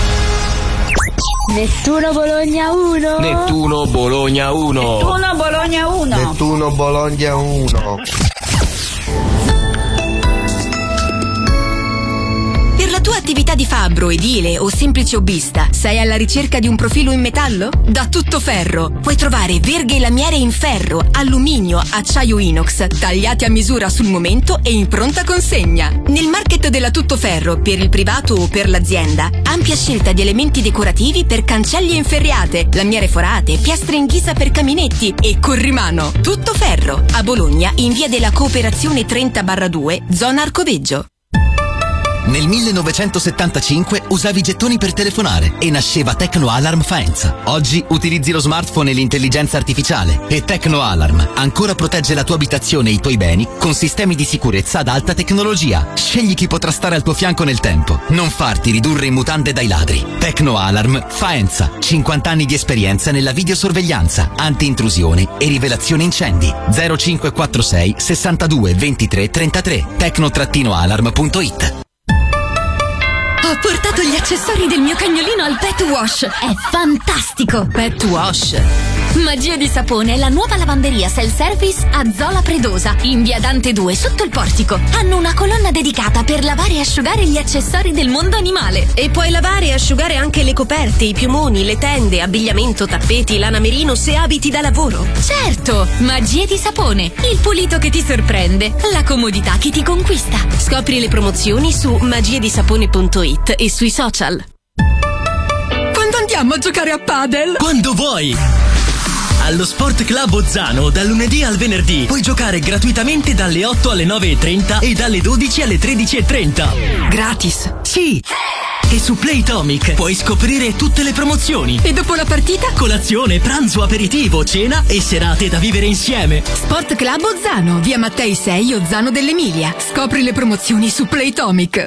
[SPEAKER 16] Nettuno Bologna uno.
[SPEAKER 14] Nettuno Bologna uno.
[SPEAKER 16] Nettuno Bologna uno.
[SPEAKER 14] Nettuno Bologna uno.
[SPEAKER 5] Per la tua attività di fabbro, edile o semplice hobbista, sei alla ricerca di un profilo in metallo? Da Tuttoferro puoi trovare verghe e lamiere in ferro, alluminio, acciaio inox, tagliati a misura sul momento e in pronta consegna. Nel market della Tuttoferro, per il privato o per l'azienda, ampia scelta di elementi decorativi per cancelli e inferriate, lamiere forate, piastre in ghisa per caminetti e corrimano. Tuttoferro, a Bologna, in via della Cooperazione trenta barra due, zona Arcoveggio.
[SPEAKER 4] Nel millenovecentosettantacinque usavi gettoni per telefonare e nasceva Tecno Alarm Faenza. Oggi utilizzi lo smartphone e l'intelligenza artificiale e Tecno Alarm ancora protegge la tua abitazione e i tuoi beni con sistemi di sicurezza ad alta tecnologia. Scegli chi potrà stare al tuo fianco nel tempo. Non farti ridurre in mutande dai ladri. Tecno Alarm Faenza. cinquanta anni di esperienza nella videosorveglianza, anti-intrusione e rivelazione incendi. zero cinque quattro sei sessantadue ventitré trentatré. tecno alarm punto it.
[SPEAKER 9] Ho portato gli accessori del mio cagnolino al Pet Wash. È fantastico.
[SPEAKER 5] Pet Wash.
[SPEAKER 9] Magia di sapone è la nuova lavanderia self-service a Zola Predosa, in via Dante due, sotto il portico. Hanno una colonna dedicata per lavare e asciugare gli accessori del mondo animale.
[SPEAKER 5] E puoi lavare e asciugare anche le coperte, i piumoni, le tende, abbigliamento, tappeti, lana merino se abiti da lavoro.
[SPEAKER 9] Certo, Magia di sapone, il pulito che ti sorprende, la comodità che ti conquista.
[SPEAKER 5] Scopri le promozioni su magiedisapone punto it e sui social.
[SPEAKER 9] Quando andiamo a giocare a padel?
[SPEAKER 6] Quando vuoi! Allo Sport Club Ozzano, dal lunedì al venerdì, puoi giocare gratuitamente dalle otto alle nove e trenta e dalle dodici alle tredici e trenta.
[SPEAKER 5] Gratis?
[SPEAKER 6] Sì! E su Playtomic puoi scoprire tutte le promozioni.
[SPEAKER 9] E dopo la partita?
[SPEAKER 6] Colazione, pranzo, aperitivo, cena e serate da vivere insieme.
[SPEAKER 9] Sport Club Ozzano, via Mattei sei, Ozzano dell'Emilia. Scopri le promozioni su Playtomic.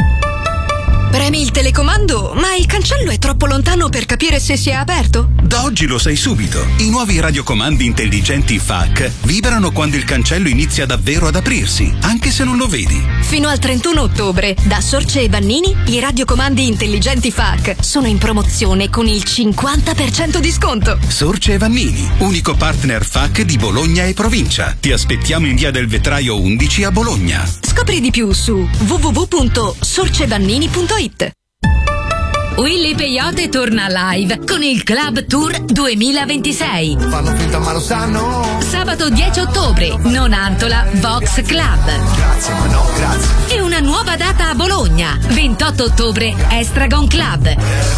[SPEAKER 5] Premi il telecomando, ma il cancello è troppo lontano per capire se si è aperto?
[SPEAKER 4] Da oggi lo sai subito. I nuovi radiocomandi intelligenti F A C vibrano quando il cancello inizia davvero ad aprirsi, anche se non lo vedi.
[SPEAKER 5] Fino al trentuno ottobre, da Sorce e Vannini, i radiocomandi intelligenti F A C sono in promozione con il cinquanta per cento di sconto.
[SPEAKER 4] Sorce e Vannini, unico partner F A C di Bologna e provincia. Ti aspettiamo in via del Vetraio undici a Bologna.
[SPEAKER 5] Scopri di più su w w w punto sorcevannini punto it.
[SPEAKER 9] Willy Peyote torna live con il Club Tour duemilaventisei.
[SPEAKER 17] Fanno finta ma lo sanno.
[SPEAKER 9] Sabato dieci ottobre, Nonantola Vox Club.
[SPEAKER 17] Grazie ma no, grazie.
[SPEAKER 9] E una nuova data a Bologna, ventotto ottobre, Estragon Club.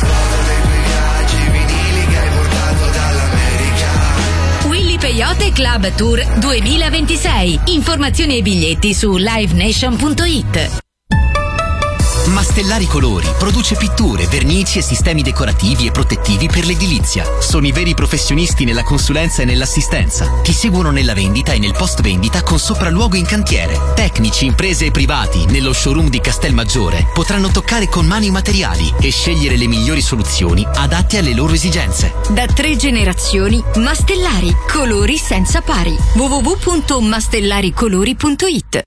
[SPEAKER 9] Willy Peyote Club Tour duemilaventisei. Informazioni e biglietti su live nation punto it.
[SPEAKER 18] Mastellari Colori produce pitture, vernici e sistemi decorativi e protettivi per l'edilizia. Sono i veri professionisti nella consulenza e nell'assistenza. Ti seguono nella vendita e nel post vendita con sopralluogo in cantiere. Tecnici, imprese e privati nello showroom di Castelmaggiore potranno toccare con mano i materiali e scegliere le migliori soluzioni adatte alle loro esigenze.
[SPEAKER 8] Da tre generazioni, Mastellari, colori senza pari. w w w punto mastellaricolori punto it.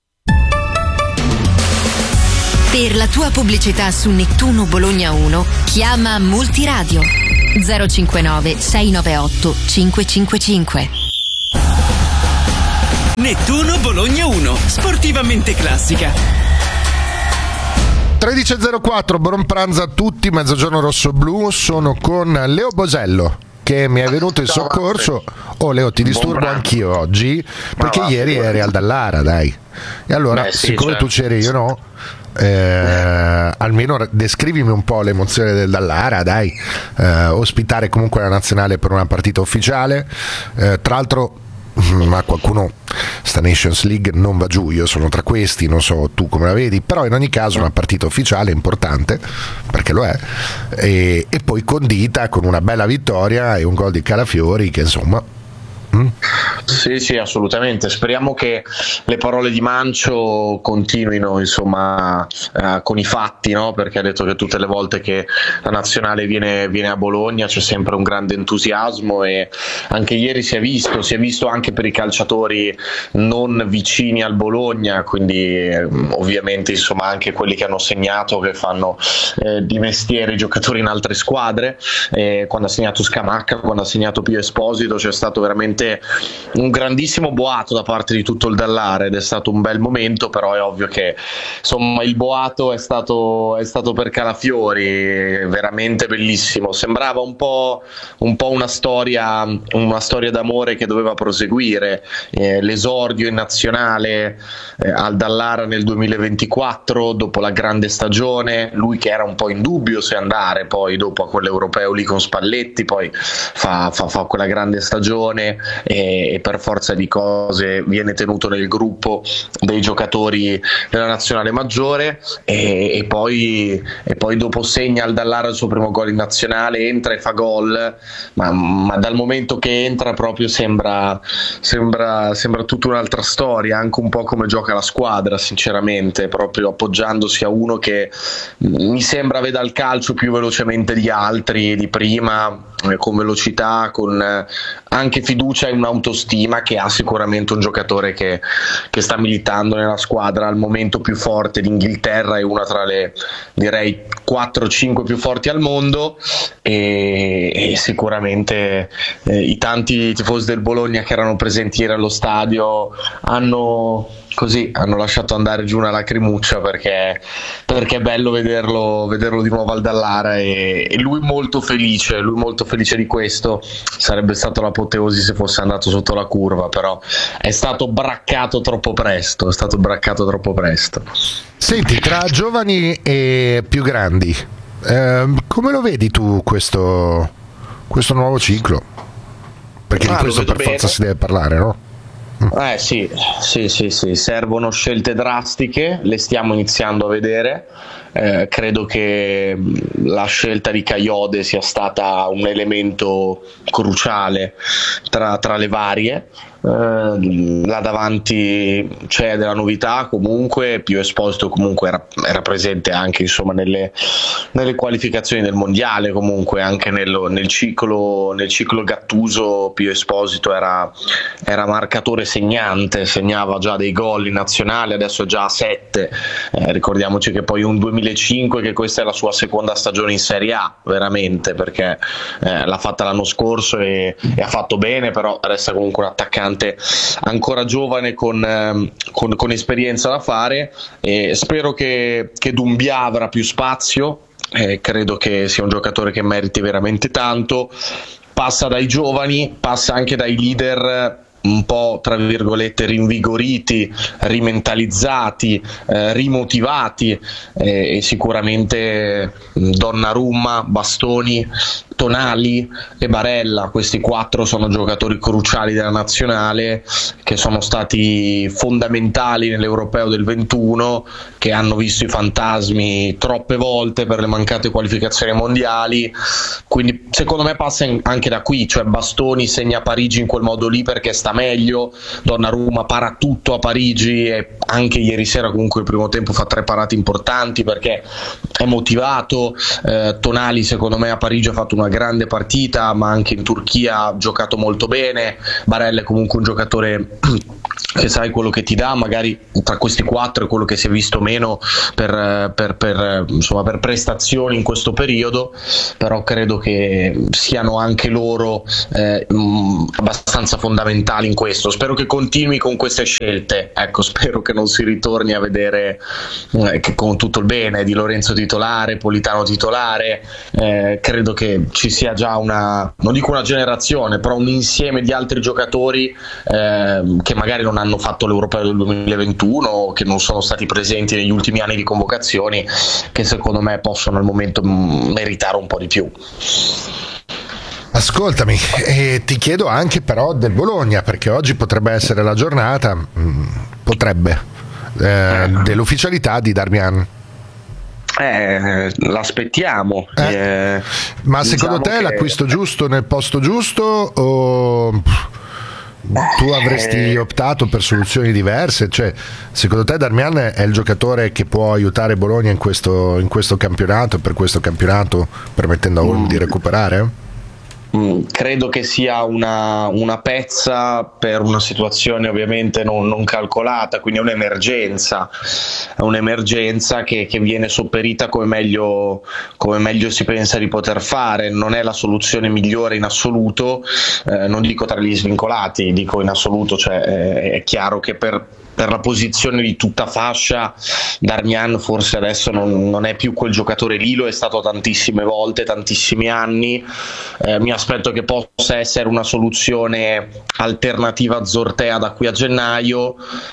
[SPEAKER 5] Per la tua pubblicità su Nettuno Bologna uno, chiama Multiradio zero cinquantanove sei novantaotto cinque cinque cinque.
[SPEAKER 6] Nettuno Bologna uno, sportivamente classica.
[SPEAKER 2] tredici e zero quattro, buon pranzo a tutti, mezzogiorno rosso-blu, sono con Leo Bosello che mi è venuto in soccorso. Oh Leo, ti disturbo anch'io oggi perché ieri eri al Dallara, dai. E allora,
[SPEAKER 1] Beh, sì,
[SPEAKER 2] siccome
[SPEAKER 1] certo.
[SPEAKER 2] tu c'eri io no, eh, almeno descrivimi un po' l'emozione del Dallara, dai. Eh, ospitare comunque la nazionale per una partita ufficiale, eh, tra l'altro ma qualcuno sta Nations League non va giù, io sono tra questi, non so tu come la vedi, però in ogni caso una partita ufficiale importante, perché lo è, e, e poi condita con una bella vittoria e un gol di Calafiori che insomma mm.
[SPEAKER 1] Sì, sì, assolutamente. Speriamo che le parole di Mancio continuino, insomma, eh, con i fatti, no? Perché ha detto che tutte le volte che la nazionale viene, viene a Bologna c'è sempre un grande entusiasmo, e anche ieri si è visto, si è visto anche per i calciatori non vicini al Bologna, quindi eh, ovviamente insomma anche quelli che hanno segnato, che fanno eh, di mestiere i giocatori in altre squadre. Eh, quando ha segnato Scamacca, quando ha segnato Pio Esposito, c'è stato veramente un grandissimo boato da parte di tutto il Dallara ed è stato un bel momento, però è ovvio che insomma il boato è stato, è stato per Calafiori, veramente bellissimo. Sembrava un po', un po' una storia una storia d'amore che doveva proseguire, eh, l'esordio in nazionale eh, al Dallara nel duemilaventiquattro dopo la grande stagione, lui che era un po' in dubbio se andare poi dopo a quell'europeo lì con Spalletti, poi fa, fa, fa quella grande stagione e, e per forza di cose viene tenuto nel gruppo dei giocatori della nazionale maggiore, e, e, poi, e poi dopo segna al Dallara il suo primo gol in nazionale, entra e fa gol, ma, ma dal momento che entra proprio sembra, sembra, sembra tutta un'altra storia, anche un po' come gioca la squadra sinceramente, proprio appoggiandosi a uno che mi sembra veda il calcio più velocemente di altri di prima, con velocità, con anche fiducia e un'autostima, che ha sicuramente un giocatore che, che sta militando nella squadra al momento più forte d'Inghilterra, è una tra le direi quattro cinque più forti al mondo, e, e sicuramente eh, i tanti tifosi del Bologna che erano presenti ieri allo stadio hanno così hanno lasciato andare giù una lacrimuccia, perché, perché è bello vederlo, vederlo di nuovo al Dallara, e, e lui molto felice, lui molto felice di questo. Sarebbe stato l'apoteosi se fosse andato sotto la curva, però è stato braccato troppo presto, è stato braccato troppo presto.
[SPEAKER 2] Senti, tra giovani e più grandi, eh, come lo vedi tu questo, questo nuovo ciclo? Perché ah, di questo per bene. Forza si deve parlare, no?
[SPEAKER 1] Eh sì, sì, sì, sì, servono scelte drastiche, le stiamo iniziando a vedere. Eh, credo che la scelta di Kayode sia stata un elemento cruciale tra, tra le varie. Uh, là davanti c'è della novità, comunque Pio Esposito comunque era, era presente anche insomma nelle, nelle qualificazioni del mondiale, comunque anche nello, nel ciclo nel ciclo Gattuso Pio Esposito era, era marcatore segnante, segnava già dei gol in nazionale, adesso è già a sette, eh, ricordiamoci che poi un duemilacinque, che questa è la sua seconda stagione in Serie A veramente, perché eh, l'ha fatta l'anno scorso e, e ha fatto bene, però resta comunque un attaccante ancora giovane con, eh, con, con esperienza da fare, e spero che, che Doumbia avrà più spazio,
[SPEAKER 19] eh, credo che sia un giocatore che meriti veramente tanto. Passa dai giovani, passa anche dai leader un po' tra virgolette rinvigoriti, rimentalizzati, eh, rimotivati, eh, e sicuramente Donnarumma, Bastoni, Tonali e Barella, questi quattro sono giocatori cruciali della nazionale, che sono stati fondamentali nell'Europeo del ventuno, che hanno visto i fantasmi troppe volte per le mancate qualificazioni mondiali, quindi secondo me passa in, anche da qui, cioè Bastoni segna a Parigi in quel modo lì perché sta meglio, Donnarumma para tutto a Parigi e anche ieri sera comunque il primo tempo fa tre parate importanti perché è motivato, eh, Tonali secondo me a Parigi ha fatto una grande partita, ma anche in Turchia ha giocato molto bene. Barella è comunque un giocatore che sai quello che ti dà, magari tra questi quattro è quello che si è visto meno per, per, per, insomma, per prestazioni in questo periodo, però credo che siano anche loro eh, mh, abbastanza fondamentali in questo. Spero che continui con queste scelte, ecco, spero che non si ritorni a vedere eh, che con tutto il bene di Lorenzo titolare, Politano titolare, eh, credo che ci sia già una, non dico una generazione, però un insieme di altri giocatori eh, che magari non hanno fatto l'Europeo del duemilaventuno, che non sono stati presenti negli ultimi anni di convocazioni, che secondo me possono al momento meritare un po' di più.
[SPEAKER 2] Ascoltami, e ti chiedo anche però del Bologna, perché oggi potrebbe essere la giornata, potrebbe, eh, dell'ufficialità di Darmian.
[SPEAKER 19] Eh, l'aspettiamo.
[SPEAKER 2] Eh.
[SPEAKER 19] Eh,
[SPEAKER 2] Ma
[SPEAKER 19] diciamo
[SPEAKER 2] secondo te
[SPEAKER 19] che...
[SPEAKER 2] l'acquisto giusto nel posto giusto o tu avresti optato per soluzioni diverse? Cioè, secondo te Darmian è il giocatore che può aiutare Bologna in questo, in questo campionato, per questo campionato, permettendo a Olm mm. di recuperare?
[SPEAKER 19] Mm, credo che sia una, una pezza per una situazione ovviamente non, non calcolata, quindi è un'emergenza, è un'emergenza che, che viene sopperita come meglio, come meglio si pensa di poter fare. Non è la soluzione migliore in assoluto, eh, non dico tra gli svincolati, dico in assoluto, cioè eh, è chiaro che per per la posizione di tutta fascia Darmian forse adesso non, non è più quel giocatore lì, lo è stato tantissime volte, tantissimi anni. Eh, mi aspetto che possa essere una soluzione alternativa a Zortea da qui a gennaio,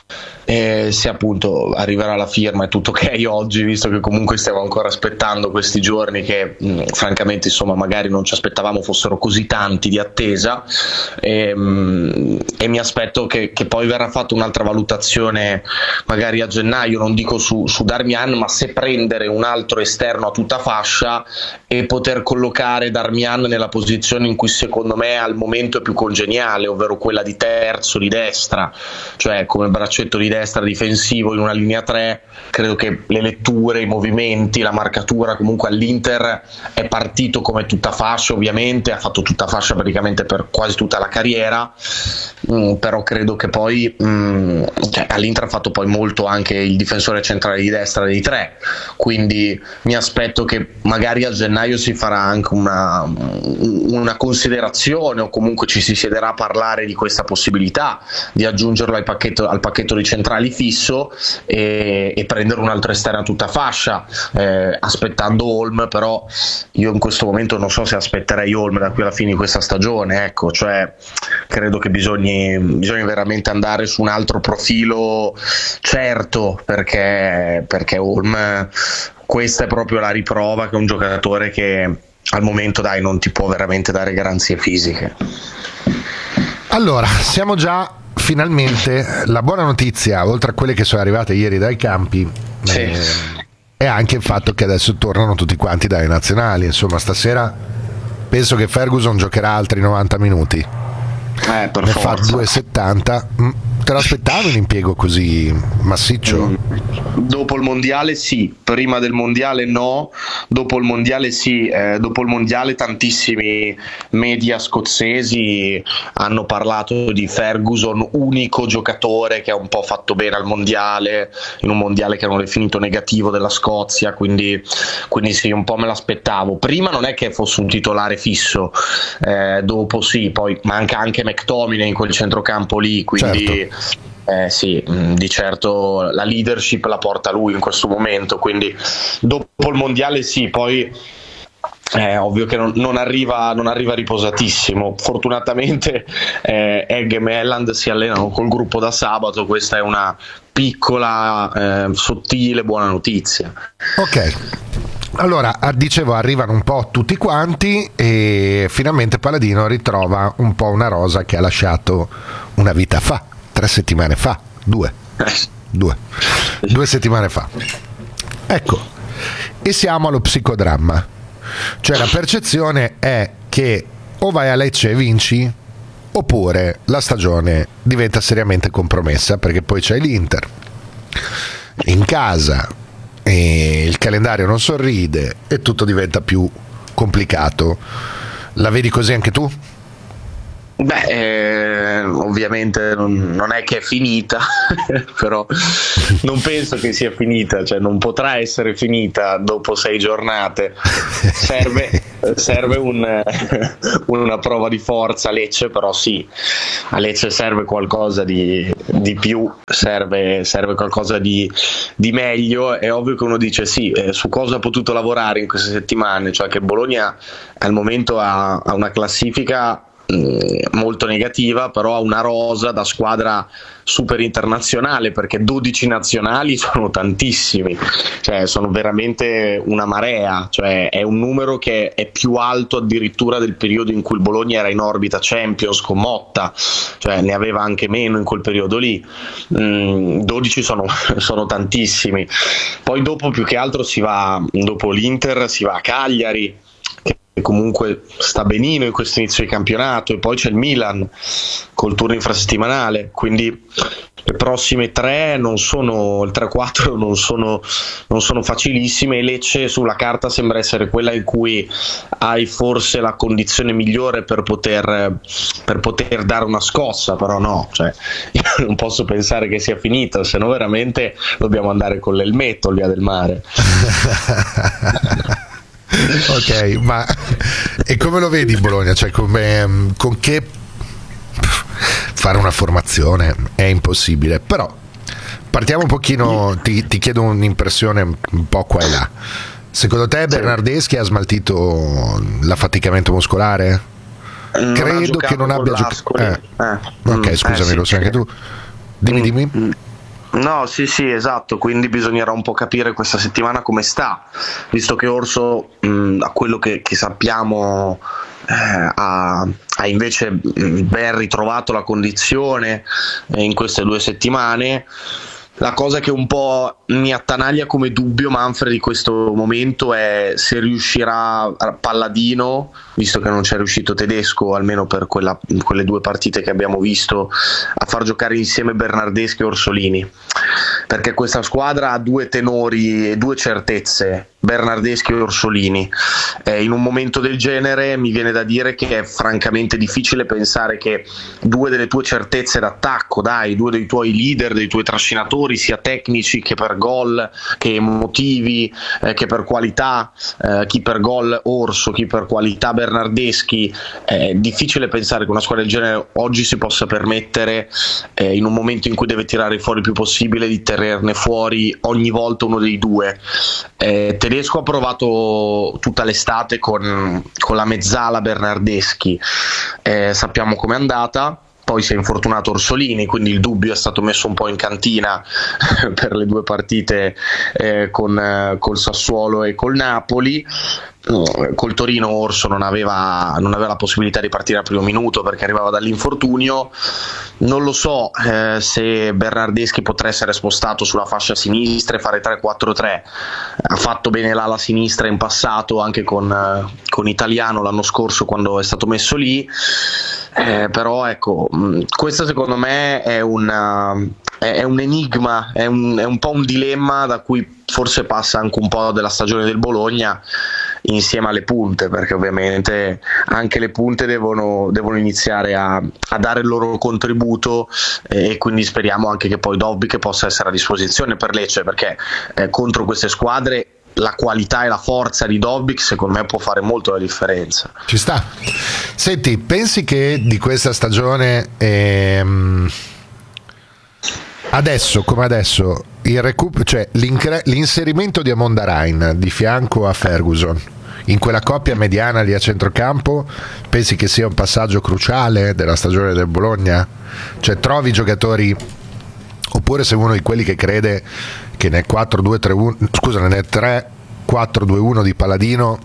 [SPEAKER 19] eh, se appunto arriverà la firma è tutto ok oggi, visto che comunque stiamo ancora aspettando questi giorni che mh, francamente insomma magari non ci aspettavamo fossero così tanti di attesa, e, mh, e mi aspetto che, che poi verrà fatta un'altra valutazione magari a gennaio, non dico su, su Darmian, ma se prendere un altro esterno a tutta fascia e poter collocare Darmian nella posizione in cui secondo me al momento è più congeniale, ovvero quella di terzo di destra, cioè come braccetto di destra difensivo in una linea tre. Credo che le letture, i movimenti, la marcatura, comunque all'Inter è partito come tutta fascia, ovviamente ha fatto tutta fascia praticamente per quasi tutta la carriera, mm, però credo che poi mm, cioè, all'Inter ha fatto poi molto anche il difensore centrale di destra dei tre, quindi mi aspetto che magari a gennaio si farà anche una, una considerazione, o comunque ci si siederà a parlare di questa possibilità di aggiungerlo al pacchetto, al pacchetto di centrali fisso e, e prendere un altro esterno a tutta fascia, eh, aspettando Olm. Però io in questo momento non so se aspetterei Olm da qui alla fine di questa stagione, ecco, cioè credo che bisogni, bisogna veramente andare su un altro profilo certo, perché, perché Olm, questa è proprio la riprova che è un giocatore che al momento dai non ti può veramente dare garanzie fisiche.
[SPEAKER 2] Allora, siamo già finalmente, la buona notizia, oltre a quelle che sono arrivate ieri dai campi, sì. eh, è anche il fatto che adesso tornano tutti quanti dalle nazionali. Insomma, stasera penso che Ferguson giocherà altri novanta minuti,
[SPEAKER 19] eh, per
[SPEAKER 2] ne
[SPEAKER 19] forza.
[SPEAKER 2] fa due e settanta. Te l'aspettavi un impiego così massiccio?
[SPEAKER 19] Mm. Dopo il mondiale sì, prima del mondiale no, dopo il mondiale sì, eh, dopo il mondiale tantissimi media scozzesi hanno parlato di Ferguson unico giocatore che ha un po' fatto bene al mondiale, in un mondiale che hanno definito negativo della Scozia, quindi, quindi sì, un po' me l'aspettavo. Prima non è che fosse un titolare fisso, eh, dopo sì, poi manca anche McTominay in quel centrocampo lì, quindi certo. eh, sì, di certo la leadership la porta lui in questo momento, quindi dopo il mondiale sì, poi è ovvio che non, non, arriva, non arriva riposatissimo. Fortunatamente eh, Egg e Melland si allenano col gruppo da sabato, questa è una piccola, eh, sottile buona notizia.
[SPEAKER 2] Ok, allora dicevo, arrivano un po' tutti quanti e finalmente Paladino ritrova un po' una rosa che ha lasciato una vita fa, tre settimane fa, due, due, due settimane fa. Ecco, e siamo allo psicodramma. Cioè la percezione è che o vai a Lecce e vinci oppure la stagione diventa seriamente compromessa, perché poi c'è l'Inter in casa e il calendario non sorride e tutto diventa più complicato. La vedi così anche tu?
[SPEAKER 19] Beh, eh, ovviamente non, non è che è finita, però non penso che sia finita, cioè non potrà essere finita dopo sei giornate. Serve, serve un, una prova di forza a Lecce, però sì, a Lecce serve qualcosa di, di più, serve, serve qualcosa di, di meglio. È ovvio che uno dice sì, eh, su cosa ha potuto lavorare in queste settimane, cioè che Bologna al momento ha, ha una classifica molto negativa, però ha una rosa da squadra super internazionale, perché dodici nazionali sono tantissimi, cioè sono veramente una marea, cioè è un numero che è più alto addirittura del periodo in cui il Bologna era in orbita Champions con Motta, cioè ne aveva anche meno in quel periodo lì. mm, dodici sono, sono tantissimi. Poi dopo più che altro si va, dopo l'Inter si va a Cagliari, che comunque sta benino in questo inizio di campionato, e poi c'è il Milan col turno infrasettimanale, quindi le prossime tre non sono, il tre quattro non sono, non sono facilissime, e Lecce sulla carta sembra essere quella in cui hai forse la condizione migliore per poter, per poter dare una scossa, però no, cioè, io non posso pensare che sia finita, se no veramente dobbiamo andare con l'elmetto al Via del Mare.
[SPEAKER 2] Ok, ma e come lo vedi Bologna? Cioè, come, con che fare una formazione è impossibile, però partiamo un pochino, ti, ti chiedo un'impressione un po' qua e là. Secondo te Bernardeschi ha smaltito l'affaticamento muscolare?
[SPEAKER 19] Non
[SPEAKER 2] Credo che non abbia giocato. Eh. Eh. Ok, scusami, eh, sì, lo sai anche tu. Dimmi, dimmi.
[SPEAKER 19] Mm. No, sì, sì, esatto, quindi bisognerà un po' capire questa settimana come sta, visto che Orso, mh, a quello che, che sappiamo, eh, ha, ha invece mh, ben ritrovato la condizione eh, in queste due settimane. La cosa che un po' mi attanaglia come dubbio, Manfred, di questo momento è se riuscirà Palladino, visto che non c'è riuscito Tedesco, almeno per quella, quelle due partite che abbiamo visto, a far giocare insieme Bernardeschi e Orsolini, perché questa squadra ha due tenori e due certezze, Bernardeschi e Orsolini. Eh, in un momento del genere mi viene da dire che è francamente difficile pensare che due delle tue certezze d'attacco, dai, due dei tuoi leader, dei tuoi trascinatori, sia tecnici che per gol, che emotivi, eh, che per qualità, eh, chi per gol Orso, chi per qualità Bernardeschi, è difficile pensare che una squadra del genere oggi si possa permettere, eh, in un momento in cui deve tirare fuori il più possibile, di tenerne fuori ogni volta uno dei due. Eh, Tedesco ha provato tutta l'estate con, con la mezzala Bernardeschi, eh, sappiamo com'è andata. Poi si è infortunato Orsolini, quindi il dubbio è stato messo un po' in cantina per le due partite eh, con eh, col Sassuolo e col Napoli. Col Torino Orso non aveva, non aveva la possibilità di partire al primo minuto perché arrivava dall'infortunio. Non lo so eh, se Bernardeschi potrà essere spostato sulla fascia sinistra e fare tre quattro tre. Ha fatto bene l'ala sinistra in passato anche con, eh, con Italiano l'anno scorso quando è stato messo lì. Eh, però ecco, mh, questo secondo me è, una, è, è un enigma, è un, è un po' un dilemma da cui forse passa anche un po' della stagione del Bologna, insieme alle punte, perché ovviamente anche le punte devono, devono iniziare a, a dare il loro contributo, eh, e quindi speriamo anche che poi Dobbik possa essere a disposizione per Lecce, perché eh, contro queste squadre la qualità e la forza di Dobbik secondo me può fare molto la differenza.
[SPEAKER 2] Ci sta. Senti, pensi che di questa stagione ehm, adesso come adesso il recup- cioè l'inserimento di Amondarain di fianco a Ferguson in quella coppia mediana lì a centrocampo, pensi che sia un passaggio cruciale della stagione del Bologna? Cioè trovi giocatori, oppure sei uno di quelli che crede che nel quattro due tre uno, scusa, nel tre quattro due uno di Paladino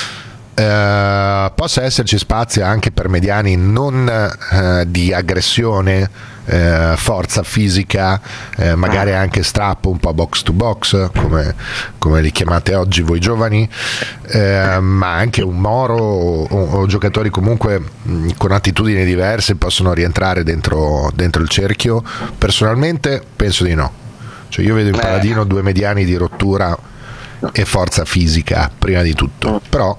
[SPEAKER 2] eh, possa esserci spazio anche per mediani non eh, di aggressione, eh, forza fisica, eh, magari anche strappo, un po' box to box come, come li chiamate oggi voi giovani, eh, ma anche un Moro o, o giocatori comunque mh, con attitudini diverse possono rientrare dentro, dentro il cerchio? Personalmente penso di no, cioè io vedo in Paladino due mediani di rottura e forza fisica prima di tutto, però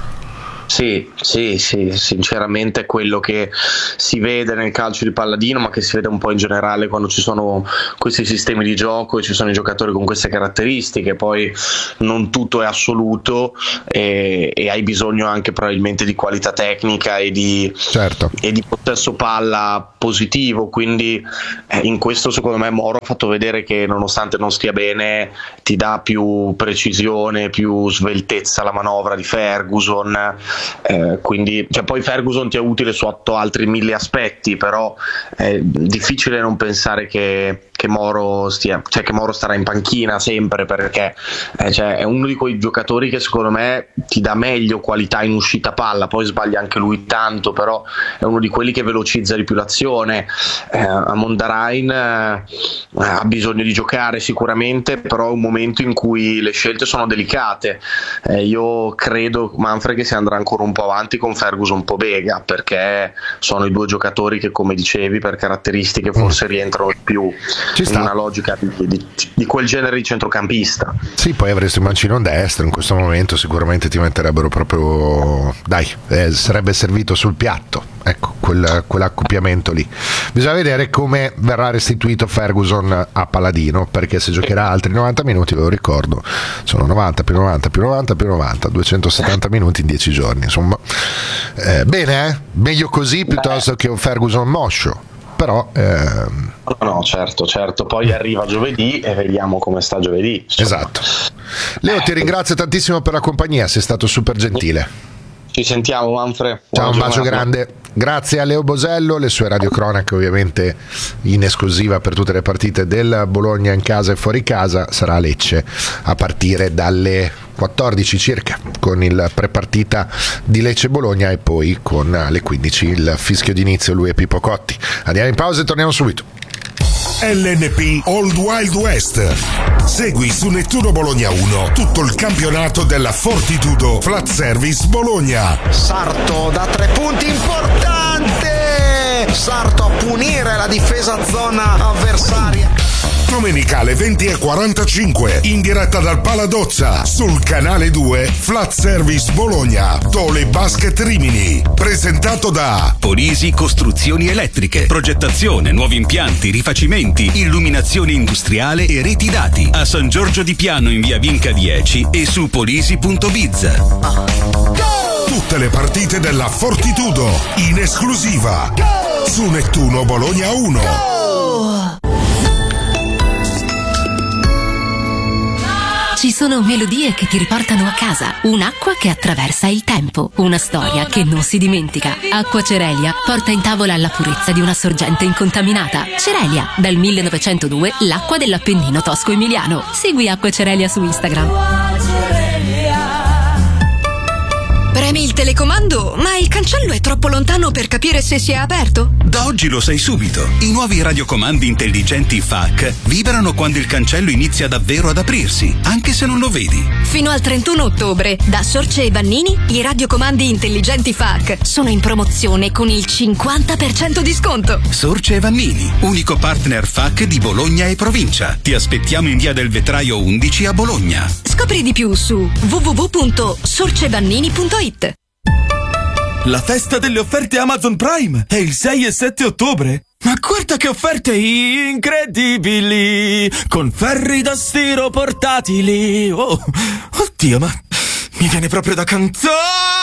[SPEAKER 19] Sì, sì, sì, sinceramente è quello che si vede nel calcio di Palladino, ma che si vede un po' in generale quando ci sono questi sistemi di gioco e ci sono i giocatori con queste caratteristiche. Poi non tutto è assoluto e, e hai bisogno anche probabilmente di qualità tecnica e di,
[SPEAKER 2] certo.
[SPEAKER 19] e di possesso palla positivo, quindi eh, in questo secondo me Moro ha fatto vedere che nonostante non stia bene ti dà più precisione, più sveltezza alla manovra di Ferguson. Eh, quindi cioè, poi Ferguson ti è utile sotto altri mille aspetti, però è difficile non pensare che, che Moro stia, cioè che Moro starà in panchina sempre, perché eh, cioè, è uno di quei giocatori che secondo me ti dà meglio qualità in uscita palla, poi sbaglia anche lui tanto, però è uno di quelli che velocizza di più l'azione. eh, Amondarain eh, ha bisogno di giocare sicuramente, però è un momento in cui le scelte sono delicate. eh, io credo, Manfred, che si andrà ancora un po' avanti con Ferguson un po' Bega, perché sono i due giocatori che, come dicevi, per caratteristiche forse rientrano di più
[SPEAKER 2] Ci
[SPEAKER 19] in
[SPEAKER 2] sta.
[SPEAKER 19] una logica di, di, di quel genere di centrocampista.
[SPEAKER 2] Sì, poi avresti un mancino destro, in questo momento sicuramente ti metterebbero proprio, dai, eh, sarebbe servito sul piatto, ecco, quel, quell'accoppiamento lì. Bisogna vedere come verrà restituito Ferguson a Paladino, perché se giocherà altri novanta minuti, ve lo ricordo, sono novanta più novanta più novanta più novanta, duecentosettanta minuti in dieci giorni, insomma. Eh, bene, eh? Meglio così piuttosto che un Ferguson moscio, però ehm...
[SPEAKER 19] no, no, certo, certo, poi arriva giovedì e vediamo come sta giovedì, insomma.
[SPEAKER 2] Esatto. Leo, ti ringrazio tantissimo per la compagnia, sei stato super gentile.
[SPEAKER 19] Ci sentiamo, Manfred.
[SPEAKER 2] Ciao, un
[SPEAKER 19] Buona
[SPEAKER 2] bacio
[SPEAKER 19] giornata.
[SPEAKER 2] grande. Grazie a Leo Bosello, le sue radiocronache ovviamente in esclusiva per tutte le partite del Bologna in casa e fuori casa. Sarà a Lecce a partire dalle quattordici circa con il prepartita di Lecce-Bologna e poi con alle quindici il fischio d'inizio, lui e Pippo Cotti. Andiamo in pausa e torniamo subito.
[SPEAKER 10] L N P Old Wild West. Segui su Nettuno Bologna uno tutto il campionato della Fortitudo Flat Service Bologna.
[SPEAKER 17] Sarto da tre punti, importante! Sarto a punire la difesa zona avversaria.
[SPEAKER 10] Domenicale venti e quarantacinque in diretta dal Paladozza sul canale due Flat Service Bologna. Tole Basket Rimini, presentato da
[SPEAKER 4] Polisi Costruzioni Elettriche, progettazione, nuovi impianti, rifacimenti, illuminazione industriale e reti dati a San Giorgio di Piano in via Vinca dieci e su polisi punto biz.
[SPEAKER 10] tutte le partite della Fortitudo in esclusiva su Nettuno Bologna uno.
[SPEAKER 9] Ci sono melodie che ti riportano a casa, un'acqua che attraversa il tempo, una storia che non si dimentica. Acqua Cerelia porta in tavola la purezza di una sorgente incontaminata. Cerelia, dal millenovecentodue l'acqua dell'Appennino tosco-emiliano. Segui Acqua Cerelia su Instagram.
[SPEAKER 8] Premi il telecomando, ma il cancello è troppo lontano per capire se si è aperto?
[SPEAKER 4] Da oggi lo sai subito. I nuovi radiocomandi intelligenti F A C vibrano quando il cancello inizia davvero ad aprirsi, anche se non lo vedi.
[SPEAKER 8] Fino al trentuno ottobre, da Sorce e Vannini, i radiocomandi intelligenti F A C sono in promozione con il cinquanta per cento di sconto.
[SPEAKER 4] Sorce e Vannini, unico partner F A C di Bologna e provincia. Ti aspettiamo in via del Vetraio undici a Bologna.
[SPEAKER 8] Scopri di più su w w w punto sorcevannini punto it.
[SPEAKER 20] La festa delle offerte Amazon Prime è il sei e sette ottobre. Ma guarda che offerte incredibili! Con ferri da stiro portatili. Oh, oddio, ma mi viene proprio da cantare!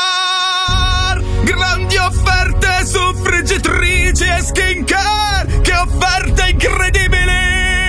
[SPEAKER 20] Grandi offerte su friggitrici e skincare! Che offerte incredibili!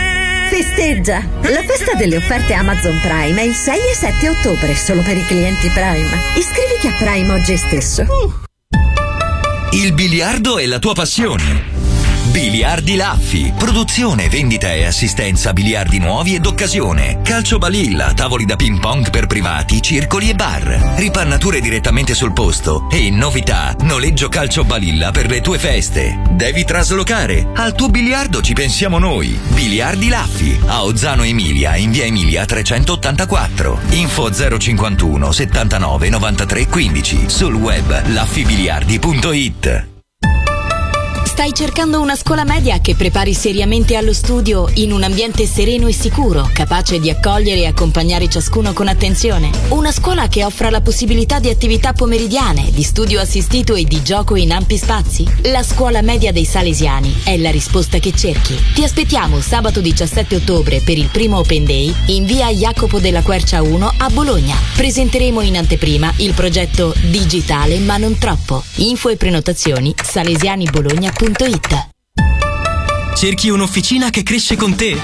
[SPEAKER 21] Festeggia! La festa delle offerte Amazon Prime è il sei e sette ottobre, solo per i clienti Prime. Iscriviti a Prime oggi stesso.
[SPEAKER 22] Il biliardo è la tua passione. Biliardi Laffi, produzione, vendita e assistenza a biliardi nuovi ed occasione, calcio balilla, tavoli da ping pong per privati, circoli e bar, ripannature direttamente sul posto e in novità, noleggio calcio balilla per le tue feste. Devi traslocare? Al tuo biliardo ci pensiamo noi. Biliardi Laffi, a Ozzano Emilia, in via Emilia trecentottantaquattro. Info zero cinquantuno settantanove novantatré quindici, sul web laffibiliardi punto it.
[SPEAKER 5] Stai cercando una scuola media che prepari seriamente allo studio in un ambiente sereno e sicuro, capace di accogliere e accompagnare ciascuno con attenzione? Una scuola che offra la possibilità di attività pomeridiane, di studio assistito e di gioco in ampi spazi? La scuola media dei Salesiani è la risposta che cerchi. Ti aspettiamo sabato diciassette ottobre per il primo Open Day in via Jacopo della Quercia uno a Bologna. Presenteremo in anteprima il progetto Digitale ma non troppo. Info e prenotazioni salesianibologna punto it.
[SPEAKER 6] Cerchi un'officina che cresce con te?